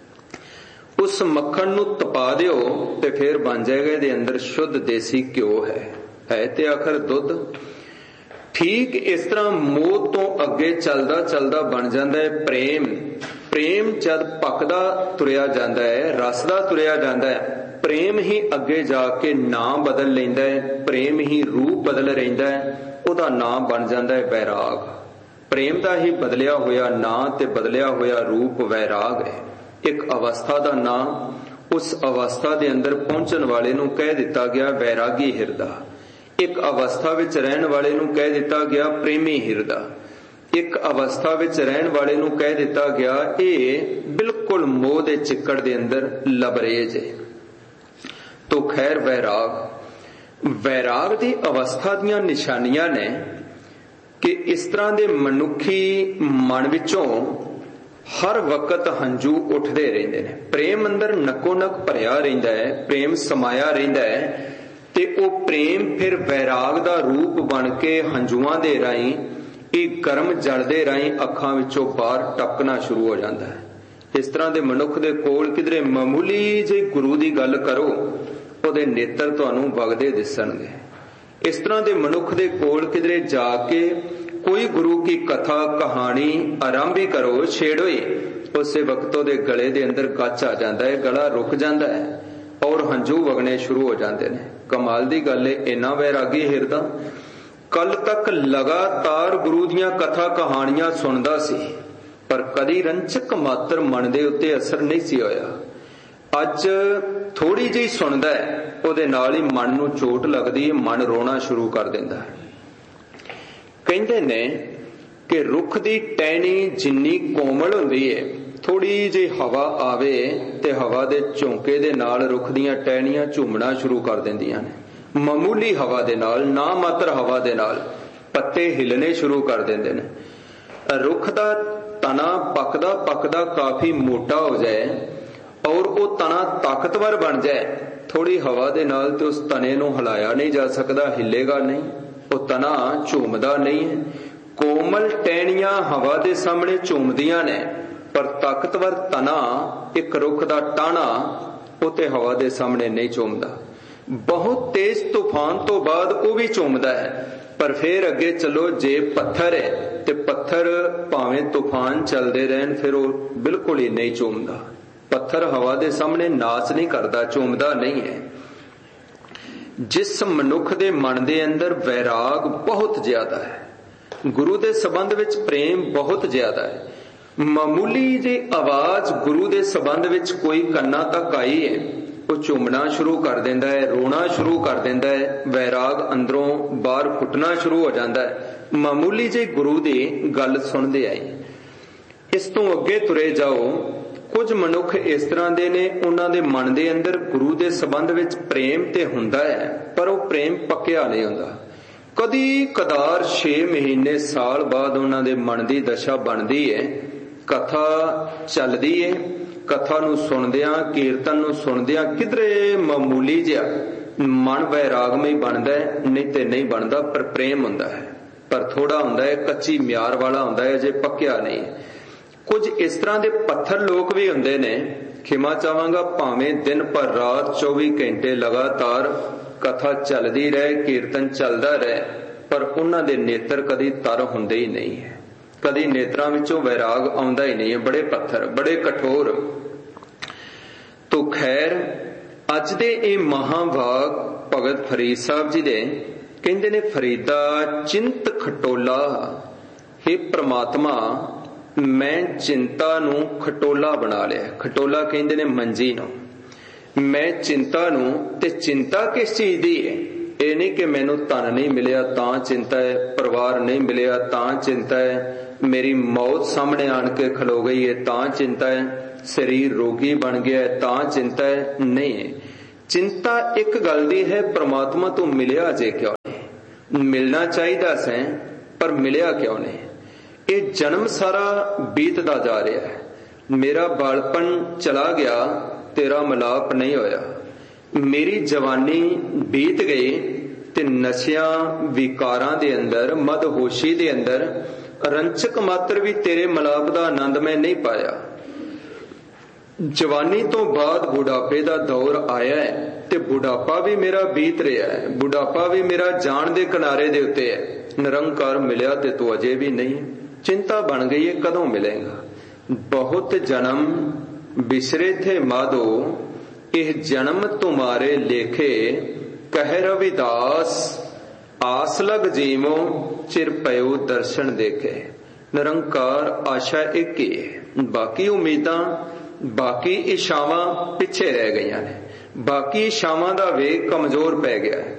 ਉਸ ਮੱਖਣ ਨੂੰ ਤਪਾ ਦਿਓ ਤੇ ਫਿਰ ਬਣ ਜਾਏਗਾ ਇਹਦੇ ਅੰਦਰ ਸ਼ੁੱਧ ਦੇਸੀ ਘਿਓ ਹੈ ਤੇ ਆਖਰ ਦੁੱਧ। ਠੀਕ ਇਸ ਤਰ੍ਹਾਂ ਮੋਹ ਤੋਂ ਅੱਗੇ ਚੱਲਦਾ ਬਣ ਜਾਂਦਾ ਹੈ ਪ੍ਰੇਮ। ਪ੍ਰੇਮ ਜਦ ਪੱਕਦਾ ਤੁਰਿਆ ਜਾਂਦਾ ਹੈ, ਰਸਦਾ ਤੁਰਿਆ ਜਾਂਦਾ ਹੈ, ਪ੍ਰੇਮ ਹੀ ਅੱਗੇ ਜਾ ਕੇ ਨਾਂ ਬਦਲ ਲੈਂਦਾ ਹੈ, ਪ੍ਰੇਮ ਹੀ ਰੂਪ ਬਦਲ ਰਹਿੰਦਾ ਹੈ। ਉਹਦਾ ਨਾਂ ਬਣ ਜਾਂਦਾ ਹੈ ਵੈਰਾਗ। ਪ੍ਰੇਮ ਦਾ ਹੀ ਬਦਲਿਆ ਹੋਇਆ ਨਾਂ ਤੇ ਬਦਲਿਆ ਹੋਇਆ ਰੂਪ ਵੈਰਾਗ ਹੈ। ਇੱਕ ਅਵਸਥਾ ਦਾ ਨਾਂ, ਉਸ ਅਵਸਥਾ ਦੇ ਅੰਦਰ ਪਹੁੰਚਣ ਵਾਲੇ ਨੂੰ ਕਹਿ ਦਿੱਤਾ ਗਿਆ ਵੈਰਾਗੀ ਹਿਰਦਾ। ਇੱਕ ਅਵਸਥਾ ਵਿੱਚ ਰਹਿਣ ਵਾਲੇ ਨੂੰ ਕਹਿ ਦਿੱਤਾ ਗਿਆ ਪ੍ਰੇਮੀ ਹਿਰਦਾ। ਇੱਕ ਅਵਸਥਾ ਵਿੱਚ ਰਹਿਣ ਵਾਲੇ ਨੂੰ ਕਹਿ ਦਿੱਤਾ ਗਿਆ ਇਹ ਬਿਲਕੁਲ ਮੋਹ ਦੇ ਚਿੱਕੜ ਦੇ ਅੰਦਰ ਲਬਰੇਜ ਹੈ। ਤੋ ਖੈਰ ਵੈਰਾਗ ਦੀ ਅਵਸਥਾ ਦੀਆਂ ਨਿਸ਼ਾਨੀਆਂ ਨੇ ਕਿ ਇਸ ਤਰ੍ਹਾਂ ਦੇ ਮਨੁੱਖੀ ਮਨ ਵਿੱਚੋਂ ਹਰ ਵਕਤ ਹੰਝੂ ਉੱਠਦੇ ਰਹਿੰਦੇ ਨੇ। ਪ੍ਰੇਮ ਅੰਦਰ ਨੱਕੋ ਨੱਕ ਭਰਿਆ ਰਹਿੰਦਾ ਹੈ, ਪ੍ਰੇਮ ਸਮਾਇਆ ਰਹਿੰਦਾ ਹੈ ਤੇ ਉਹ ਪ੍ਰੇਮ ਫਿਰ ਵੈਰਾਗ ਦਾ ਰੂਪ ਬਣ ਕੇ ਹੰਝੂਆਂ ਦੇ ਰਾਹੀਂ, ਇਹ ਗਰਮ ਜਲ ਦੇ ਰਾਹੀਂ ਅੱਖਾਂ ਵਿੱਚੋਂ ਬਾਹਰ ਟਪਕਣਾ ਸ਼ੁਰੂ ਹੋ ਜਾਂਦਾ ਹੈ। ਇਸ ਤਰ੍ਹਾਂ ਦੇ ਮਨੁੱਖ ਦੇ ਕੋਲ ਕਿਧਰੇ ਮਾਮੂਲੀ ਜਿਹੀ ਗੁਰੂ ਦੀ ਗੱਲ ਕਰੋ, ਉਹਦੇ ਨੇਤਰ ਤੁਹਾਨੂੰ ਵਗਦੇ ਦਿਸਣਗੇ। ਇਸ ਤਰ੍ਹਾਂ ਦੇ ਮਨੁੱਖ ਦੇ ਕੋਲ ਕਿਧਰੇ ਜਾ ਕੇ ਕੋਈ ਗੁਰੂ ਕੀ ਕਥਾ ਕਹਾਣੀ ਆਰੰਭ ਹੀ ਕਰੋ, ਛੇੜੋ ਹੀ, ਉਸੇ ਵਕਤ ਉਹਦੇ ਗਲੇ ਦੇ ਅੰਦਰ ਗੱਚ ਆ ਜਾਂਦਾ ਹੈ, ਗਲਾ ਰੁਕ ਜਾਂਦਾ ਹੈ ਔਰ ਹੰਝੂ ਵਗਣੇ ਸ਼ੁਰੂ ਹੋ ਜਾਂਦੇ ਨੇ। ਕਮਾਲ ਦੀ ਗੱਲ ਹੈ, ਇੰਨਾ ਵੈਰਾਗੀ ਹਿਰਦਾ ਕੱਲ ਤੱਕ ਲਗਾਤਾਰ ਗੁਰੂ ਦੀਆਂ ਕਥਾ ਕਹਾਣੀਆਂ ਸੁਣਦਾ ਸੀ ਪਰ ਕਦੀ ਰੰਚਕ ਮਾਤਰ ਮਨ ਦੇ ਉੱਤੇ ਅਸਰ ਨਹੀਂ ਸੀ ਹੋਇਆ। ਅੱਜ ਥੋੜੀ ਜਿਹੀ ਸੁਣਦਾ ਹੈ, ਉਹਦੇ ਨਾਲ ਹੀ ਮਨ ਨੂੰ ਚੋਟ ਲੱਗਦੀ ਹੈ, ਮਨ ਰੋਣਾ ਸ਼ੁਰੂ ਕਰ ਦਿੰਦਾ ਹੈ। ਕਹਿੰਦੇ ਨੇ ਕਿ ਰੁੱਖ ਦੀ ਟਹਿਣੀ ਜਿੰਨੀ ਕੋਮਲ ਹੁੰਦੀ ਹੈ, ਥੋੜੀ ਜਿਹੀ ਹਵਾ ਆਵੇ ਤੇ ਹਵਾ ਦੇ ਝੋਂਕੇ ਦੇ ਨਾਲ ਰੁੱਖ ਦੀਆਂ ਟਹਿਣੀਆਂ ਝੂਮਣਾ ਸ਼ੁਰੂ ਕਰ ਦਿੰਦੀਆਂ ਨੇ। ਮਾਮੂਲੀ ਹਵਾ ਦੇ ਨਾਲ, ਨਾ ਮਾਤਰ ਹਵਾ ਦੇ ਨਾਲ ਪੱਤੇ ਹਿੱਲਣੇ ਸ਼ੁਰੂ ਕਰ ਦਿੰਦੇ ਨੇ। ਰੁੱਖ ਦਾ ਤਣਾ ਪੱਕਦਾ ਕਾਫੀ ਮੋਟਾ ਹੋ ਜਾਏ ਔਰ ਉਹ ਤਣਾ ਤਾਕਤਵਰ ਬਣ ਜਾਏ, ਥੋੜੀ ਹਵਾ ਦੇ ਨਾਲ ਤੇ ਉਸ ਤਣੇ ਨੂੰ ਹਿਲਾਇਆ ਨਹੀਂ ਜਾ ਸਕਦਾ, ਹਿੱਲੇਗਾ ਨਹੀਂ, ਉਹ ਤਣਾ ਝੂਮਦਾ ਨਹੀਂ ਹੈ। ਕੋਮਲ ਟਹਿਣੀਆਂ ਹਵਾ ਦੇ ਸਾਹਮਣੇ ਝੂਮਦੀਆਂ ਨੇ ਪਰ ਤਾਕਤਵਰ ਤਣਾ, ਇੱਕ ਰੁੱਖ ਦਾ ਟਾਹਣਾ, ਉਹ ਤੇ ਹਵਾ ਦੇ ਸਾਹਮਣੇ ਨਹੀਂ ਝੂਮਦਾ। ਬਹੁਤ ਤੇਜ਼ ਤੂਫਾਨ ਤੋਂ ਬਾਅਦ ਉਹ ਵੀ ਝੂਮਦਾ ਹੈ ਪਰ ਫਿਰ ਅੱਗੇ ਚਲੋ, ਜੇ ਪੱਥਰ ਹੈ ਤੇ ਪੱਥਰ ਭਾਵੇਂ ਤੂਫਾਨ ਚੱਲਦੇ ਰਹਿਣ ਫਿਰ ਉਹ ਬਿਲਕੁਲ ਹੀ ਨਹੀਂ ਝੂਮਦਾ। ਪੱਥਰ ਹਵਾ ਦੇ ਸਾਹਮਣੇ ਨਾਚ ਨਹੀਂ ਕਰਦਾ, ਝੂਮਦਾ ਨਹੀਂ ਹੈ। ਜਿਸ ਮਨੁੱਖ ਦੇ ਮਨ ਦੇ ਅੰਦਰ ਵੈਰਾਗ ਬਹੁਤ ਜ਼ਿਆਦਾ ਹੈ, ਗੁਰੂ ਦੇ ਸੰਬੰਧ ਵਿੱਚ ਪ੍ਰੇਮ ਬਹੁਤ ਜ਼ਿਆਦਾ ਹੈ, ਮਾਮੂਲੀ ਜਿਹੀ ਆਵਾਜ਼ ਗੁਰੂ ਦੇ ਸੰਬੰਧ ਵਿੱਚ ਕੋਈ ਕੰਨਾਂ ਤੱਕ ਆਈ ਹੈ, ਉਹ ਝੂਮਣਾ ਸ਼ੁਰੂ ਕਰ ਦਿੰਦਾ ਹੈ, ਰੋਣਾ ਸ਼ੁਰੂ ਕਰ ਦਿੰਦਾ ਹੈ, ਵੈਰਾਗ ਅੰਦਰੋਂ ਬਾਹਰ ਫੁੱਟਣਾ ਸ਼ੁਰੂ ਹੋ ਜਾਂਦਾ ਹੈ। ਮਾਮੂਲੀ ਜਿਹੀ ਗੁਰੂ ਦੀ ਗੱਲ ਸੁਣਦੇ ਆਏ। ਇਸ ਤੋਂ ਅੱਗੇ ਤੁਰੇ ਜਾਓ, ਕੁਝ ਮਨੁੱਖ ਇਸ ਤਰ੍ਹਾਂ ਦੇ ਨੇ, ਉਹਨਾਂ ਦੇ ਮਨ ਦੇ ਅੰਦਰ ਗੁਰੂ ਦੇ ਸੰਬੰਧ ਵਿੱਚ ਪ੍ਰੇਮ ਤੇ ਹੁੰਦਾ ਹੈ ਪਰ ਉਹ ਪ੍ਰੇਮ ਪੱਕਿਆ ਨਹੀਂ ਹੁੰਦਾ। ਕਦੀ ਕਦਾਰ 6 ਮਹੀਨੇ ਸਾਲ ਬਾਅਦ ਉਹਨਾਂ ਦੇ ਮਨ ਦੀ ਦਸ਼ਾ ਬਣਦੀ ਹੈ, ਕਥਾ ਚੱਲਦੀ ਹੈ, ਕਥਾ ਨੂੰ ਸੁਣਦਿਆਂ, ਕੀਰਤਨ ਨੂੰ ਸੁਣਦਿਆਂ ਕਿਧਰੇ ਮਾਮੂਲੀ ਜਿਹਾ ਮਨ ਵੈਰਾਗਮਈ ਬਣਦਾ ਹੈ, ਨਹੀਂ ਤੇ ਨਹੀਂ ਬਣਦਾ, ਪਰ ਪ੍ਰੇਮ ਹੁੰਦਾ ਹੈ, ਪਰ ਥੋੜਾ ਹੁੰਦਾ ਹੈ, ਕੱਚੀ ਮਿਆਰ ਵਾਲਾ ਹੁੰਦਾ ਹੈ, ਜੇ ਪੱਕਿਆ ਨਹੀਂ। ਕੁਝ ਇਸ ਤਰ੍ਹਾਂ ਦੇ ਪੱਥਰ ਲੋਕ ਵੀ ਹੁੰਦੇ ਨੇ, ਖਿਮਾ ਚਾਹਾਂਗਾ, ਭਾਵੇਂ ਦਿਨ ਪਰ ਰਾਤ 24 ਘੰਟੇ ਲਗਾਤਾਰ ਕਥਾ ਚੱਲਦੀ ਰਹੇ, ਕੀਰਤਨ ਚੱਲਦਾ ਰਹੇ, ਪਰ ਉਹਨਾਂ ਦੇ ਨੇਤਰ ਕਦੀ ਤਰ ਹੁੰਦੇ ਹੀ ਨਹੀਂ ਹੈ, ਕਦੀ ਨੇਤਰਾਂ ਵਿੱਚੋਂ ਵੈਰਾਗ ਆਉਂਦਾ ਹੀ ਨਹੀਂ ਹੈ। ਬੜੇ ਪੱਥਰ, ਬੜੇ ਕਠੋਰ। ਤੋ ਖੈਰ, ਅੱਜ ਦੇ ਇਹ ਮਹਾਂਭਾਗ ਭਗਤ ਫਰੀਦ ਸਾਹਿਬ ਜੀ ਦੇ ਕਹਿੰਦੇ ਨੇ ਫਰੀਦਾ ਚਿੰਤ ਖਟੋਲਾ, हे ਪ੍ਰਮਾਤਮਾ ਮੈਂ ਚਿੰਤਾ ਨੂੰ ਖਟੋਲਾ ਬਣਾ ਲਿਆ। ਖਟੋਲਾ ਕਹਿੰਦੇ ਨੇ ਮੰਜੀ ਨੂੰ। ਮੈਂ ਚਿੰਤਾ ਨੂੰ, ਤੇ ਚਿੰਤਾ ਕਿਸ ਚੀਜ਼ ਦੀ ਹੈ? ਇਹ ਨਹੀਂ ਕਿ ਮੈਨੂੰ ਧਨ ਨਹੀਂ ਮਿਲਿਆ ਤਾਂ ਚਿੰਤਾ ਹੈ, ਪਰਿਵਾਰ ਨਹੀਂ ਮਿਲਿਆ ਤਾਂ ਚਿੰਤਾ ਹੈ, ਮੇਰੀ ਮੌਤ ਸਾਹਮਣੇ ਆਣ ਕੇ ਖਲੋ ਗਈ ਹੈ ਤਾਂ ਚਿੰਤਾ ਹੈ, ਸਰੀਰ ਰੋਗੀ ਬਣ ਗਿਆ ਹੈ ਤਾਂ ਚਿੰਤਾ ਹੈ। ਨਹੀਂ, ਚਿੰਤਾ ਇੱਕ ਗੱਲ ਦੀ ਹੈ, ਪ੍ਰਮਾਤਮਾ ਤੋਂ ਮਿਲਿਆ ਜੇ ਕਿਉਂ ਨਹੀਂ? ਮਿਲਣਾ ਚਾਹੀਦਾ ਸੈਂ ਪਰ ਮਿਲਿਆ ਕਿਉਂ ਨਹੀਂ? ਇਹ ਜਨਮ ਸਾਰਾ ਬੀਤਦਾ ਜਾ ਰਿਹਾ ਹੈ, ਮੇਰਾ ਬਾਲਪਨ ਚਲਾ ਗਿਆ, ਤੇਰਾ ਮਿਲਾਪ ਨਹੀਂ ਹੋਇਆ, ਮੇਰੀ ਜਵਾਨੀ ਬੀਤ ਗਈ ਤੇ ਨਸ਼ਿਆਂ ਵਿਕਾਰਾਂ ਦੇ ਅੰਦਰ, ਮਦਹੋਸ਼ੀ ਦੇ ਅੰਦਰ ਰੰਚਕ ਮਾਤਰ ਵੀ ਤੇਰੇ ਮਿਲਾਪ ਦਾ ਆਨੰਦ ਮੈਂ ਨਹੀਂ ਪਾਇਆ। ਜਵਾਨੀ ਤੋਂ ਬਾਅਦ ਬੁਢਾਪੇ ਦਾ ਦੌਰ ਆਇਆ ਹੈ ਤੇ ਬੁਢਾਪਾ ਵੀ ਮੇਰਾ ਬੀਤ ਰਿਹਾ ਹੈ, ਬੁਢਾਪਾ ਵੀ ਮੇਰਾ ਜਾਣ ਦੇ ਕਿਨਾਰੇ ਦੇ ਉੱਤੇ ਹੈ। ਨਿਰੰਕਾਰ ਮਿਲਿਆ ਤੇ ਤੂੰ ਅਜੇ ਵੀ ਨਹੀਂ। ਚਿੰਤਾ ਬਣ ਗਈ ਹੈ ਕਦੋਂ ਮਿਲੇਗਾ। ਬਹੁਤ ਜਨਮ ਬਿਸਰੇ ਥੇ ਮਾਧੋ, ਇਹ ਜਨਮ ਤੁਮਾਰੇ ਲੇਖੇ, ਕਹਿ ਰਵਿਦਾਸ ਆਸ ਲਗ ਜੀਵੋ, ਚਿਰ ਪਇਓ ਦਰਸ਼ਨ ਦੇਖੇ। ਨਿਰੰਕਾਰ ਆਸ਼ਾ ਇੱਕ ਹੀ ਹੈ, ਬਾਕੀ ਉਮੀਦਾਂ, ਬਾਕੀ ਇਛਾਵਾਂ ਪਿੱਛੇ ਰਹਿ ਗਈਆਂ ਨੇ, ਬਾਕੀ ਇਛਾਵਾਂ ਦਾ ਵੇਗ ਕਮਜ਼ੋਰ ਪੈ ਗਿਆ ਹੈ।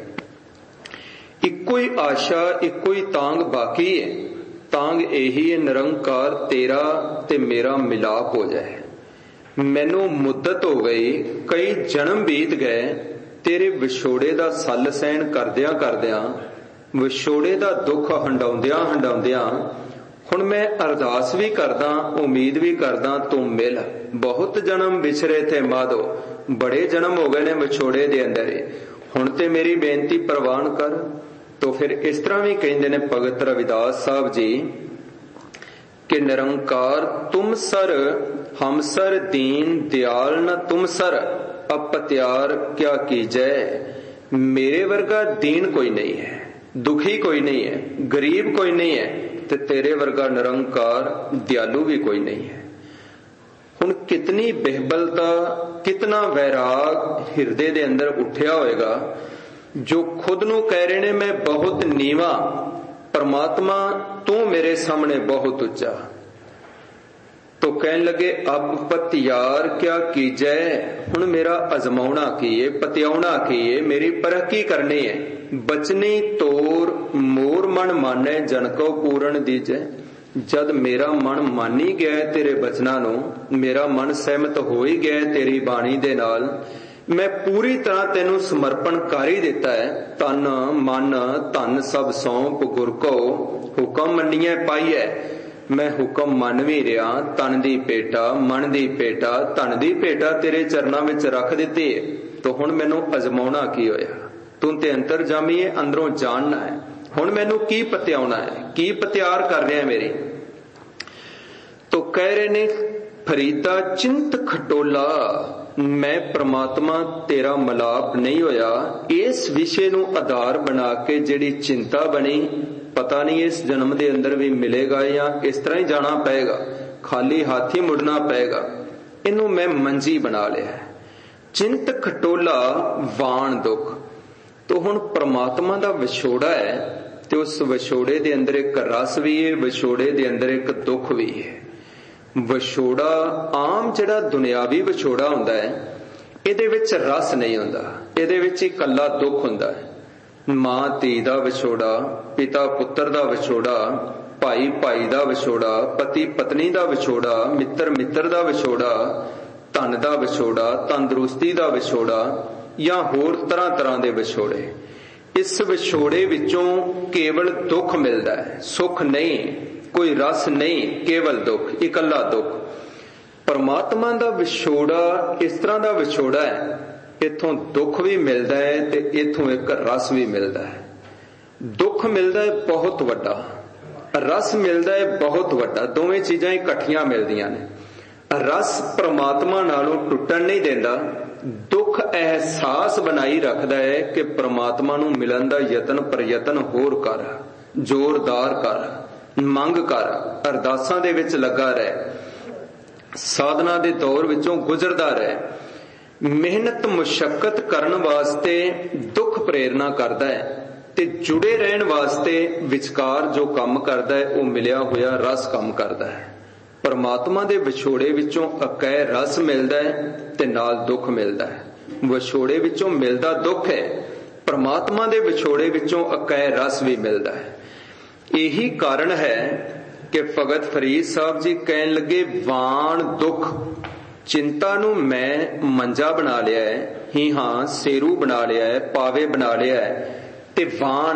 ਇੱਕੋ ਹੀ ਆਸ਼ਾ, ਇੱਕੋ ਹੀ ਤਾਂਗ ਬਾਕੀ ਹੈ। ਤਾਂਗ ਇਹੀ ਹੈ, ਨਿਰੰਕਾਰ ਤੇਰਾ ਤੇ ਮੇਰਾ ਮਿਲਾਪ ਹੋ ਜਾਏ। ਮੈਨੂੰ ਮੁੱਦਤ ਹੋ ਗਈ, ਕਈ ਜਨਮ ਬੀਤ ਗਏ, ਤੇਰੇ ਵਿਛੋੜੇ ਦਾ ਸੱਲ ਸਹਿਣ ਕਰਦਿਆਂ ਕਰਦਿਆਂ, ਵਿਛੋੜੇ ਦਾ ਦੁੱਖ ਹੰਡਾਉਂਦਿਆਂ ਹੰਡਾਉਂਦਿਆਂ ਹੁਣ ਮੈਂ ਅਰਦਾਸ ਵੀ ਕਰਦਾ, ਉਮੀਦ ਵੀ ਕਰਦਾ ਤੂੰ ਮਿਲ। ਬਹੁਤ ਜਨਮ ਵਿਛਰੇ ਥੇ ਮਾਧੋ, ਬੜੇ ਜਨਮ ਹੋ ਗਏ ਨੇ ਵਿਛੋੜੇ ਦੇ ਅੰਦਰ, ਹੁਣ ਤੇ ਮੇਰੀ ਬੇਨਤੀ ਪ੍ਰਵਾਨ ਕਰ। ਤੋ ਫਿਰ ਇਸ ਤਰ੍ਹਾਂ ਵੀ ਕਹਿੰਦੇ ਨੇ ਭਗਤ ਰਵਿਦਾਸ ਸਾਹਿਬ ਜੀ ਕਿ ਨਿਰੰਕਾਰ ਤੁਮ ਸਰ ਹਮ ਸਰ ਦੀਨ ਦਿਆਲ ਨ ਤੁਮ ਸਰ, ਅਪਤਿਆਰ ਕਿਆ ਕੀਜੈ। ਮੇਰੇ ਵਰਗਾ ਦੀਨ ਕੋਈ ਨਹੀਂ ਹੈ, ਦੁਖੀ ਕੋਈ ਨਹੀਂ ਹੈ, ਗਰੀਬ ਕੋਈ ਨਹੀਂ ਹੈ, ਤੇ ਤੇਰੇ ਵਰਗਾ ਨਿਰੰਕਾਰ ਦਿਆਲੂ ਵੀ ਕੋਈ ਨਹੀਂ ਹੈ। ਹੁਣ ਕਿਤਨੀ ਬਿਹਬਲਤਾ, ਕਿਤਨਾ ਵੈਰਾਗ ਹਿਰਦੇ ਦੇ ਅੰਦਰ ਉੱਠਿਆ ਹੋਏਗਾ, ਜੋ ਖੁਦ ਨੂੰ ਕਹਿ ਰਹੇ ਨੇ ਮੈਂ ਬਹੁਤ ਨੀਵਾਂ, परमात्मा तू मेरे सामने बहुत ऊंचा। तो कहने लगे अब पतियार क्या कीजै, हुण मेरा अजमाउणा कीए, पतियाउणा कीए, मेरी परख की करनी है। बचनी तोर मोर मन माने जन को पूरण दीजै। जद मेरा मन मान ही गया तेरे बचना नूं, मेरा मन सहमत हो ही गया तेरी बाणी दे नाल, मैं पूरी तरह तेनू समर्पण कर ही दिता है। तन मन धन सब सौंप गुर को, हुक्म मन्निए पाई है। मैं हुक्म मन भी रहा, तन दी पेटा, मन दी पेटा, धन दी पेटा तेरे चरनां विच रख दिती है। तो हुण मैनू अजमाउणा की होया, तू ते अंतरजामी है, अंदरों जानना है। हुण मैनू की पत्याउणा है, की पत्यार कर रहा है मेरी। तो कह रहे ने फरीदा चिंत खटोला, मैं परमात्मा तेरा मिलाप नहीं होया। इस विषय नू आधार बना के जिहड़ी चिंता बनी, पता नहीं इस जन्म दे अंदर भी मिलेगा या इस तरह ही जाना पएगा, खाली हाथ ही मुड़ना पएगा। इनू मैं मंजी बना लिया है। चिंत खटोला वाण दुख। तो हुण परमात्मा दा विछोड़ा है, ते उस विछोड़े दे अंदर एक रस भी है, विछोड़े दे अंदर एक दुख भी है। विछोड़ा आम जिहड़ा दुनियावी विछोड़ा हुंदा है, इहदे विच रस नहीं हुंदा, इहदे विच इकल्ला दुख हुंदा है। मां धी दा विछोड़ा, पिता पुत्र दा विछोड़ा, भाई भाई दा विछोड़ा, पति पत्नी दा विछोड़ा, मित्र मित्र दा विछोड़ा, धन दा विछोड़ा, तंदुरुस्ती दा विछोड़ा, या होर तरह तरह दे विछोड़े। इस विछोड़े विचों केवल दुख मिलदा है, सुख नहीं, कोई रस नहीं, केवल दुख, इकल्ला दुख। परमात्मा दा विछोड़ा इस तरह दा विछोड़ा है, इथों दुख भी मिलता है ते इथों एक रस भी मिलता है। दुख मिलता है बहुत वड्डा, रस मिलता है बहुत वड्डा, दोवें चीजां इकट्ठियां मिलदियां ने। रस परमात्मा नालों टुटण नहीं देंदा, दुख एहसास बनाई रखदा है कि परमात्मा नूं मिलन दा यतन प्रयतन होर कर, जोरदार कर, मंग कर, अरदासां दे विच लगा रहे, साधना दे दौर विचों गुजरदा रहे। मेहनत मुशक्कत करन वास्ते दुख प्रेरणा करदा है, ਤੇ ਜੁੜੇ ਰਹਿਣ ਵਾਸਤੇ ਵਿਚਕਾਰ ਜੋ ਕੰਮ ਕਰਦਾ ਹੈ ਉਹ ਮਿਲਿਆ ਹੋਇਆ ਰਸ ਕੰਮ ਕਰਦਾ ਹੈ। ਪਰਮਾਤਮਾ ਦੇ ਵਿਛੋੜੇ ਵਿੱਚੋਂ ਅਕੈ ਰਸ ਮਿਲਦਾ ਹੈ ਤੇ ਨਾਲ ਦੁੱਖ ਮਿਲਦਾ ਹੈ। ਵਿਛੋੜੇ ਵਿੱਚੋਂ ਮਿਲਦਾ ਦੁੱਖ ਹੈ, ਪਰਮਾਤਮਾ ਦੇ ਵਿਛੋੜੇ ਵਿੱਚੋਂ ਅਕੈ ਰਸ ਵੀ ਮਿਲਦਾ ਹੈ। ਇਹੀ ਕਾਰਨ ਹੈ ਕਿ ਭਗਤ ਫਰੀਦ ਸਾਹਿਬ ਜੀ ਕਹਿਣ ਲੱਗੇ, ਵਾਣ ਦੁੱਖ ਚਿੰਤਾ ਨੂੰ ਮੈਂ ਮੰਜਾ ਬਣਾ ਲਿਆ ਹੈ, ਹੀ ਹਾਂ ਸੇਰੂ ਬਣਾ ਲਿਆ ਹੈ, ਪਾਵੇ ਬਣਾ ਲਿਆ ਹੈ, ਤੇ ਵਾਣ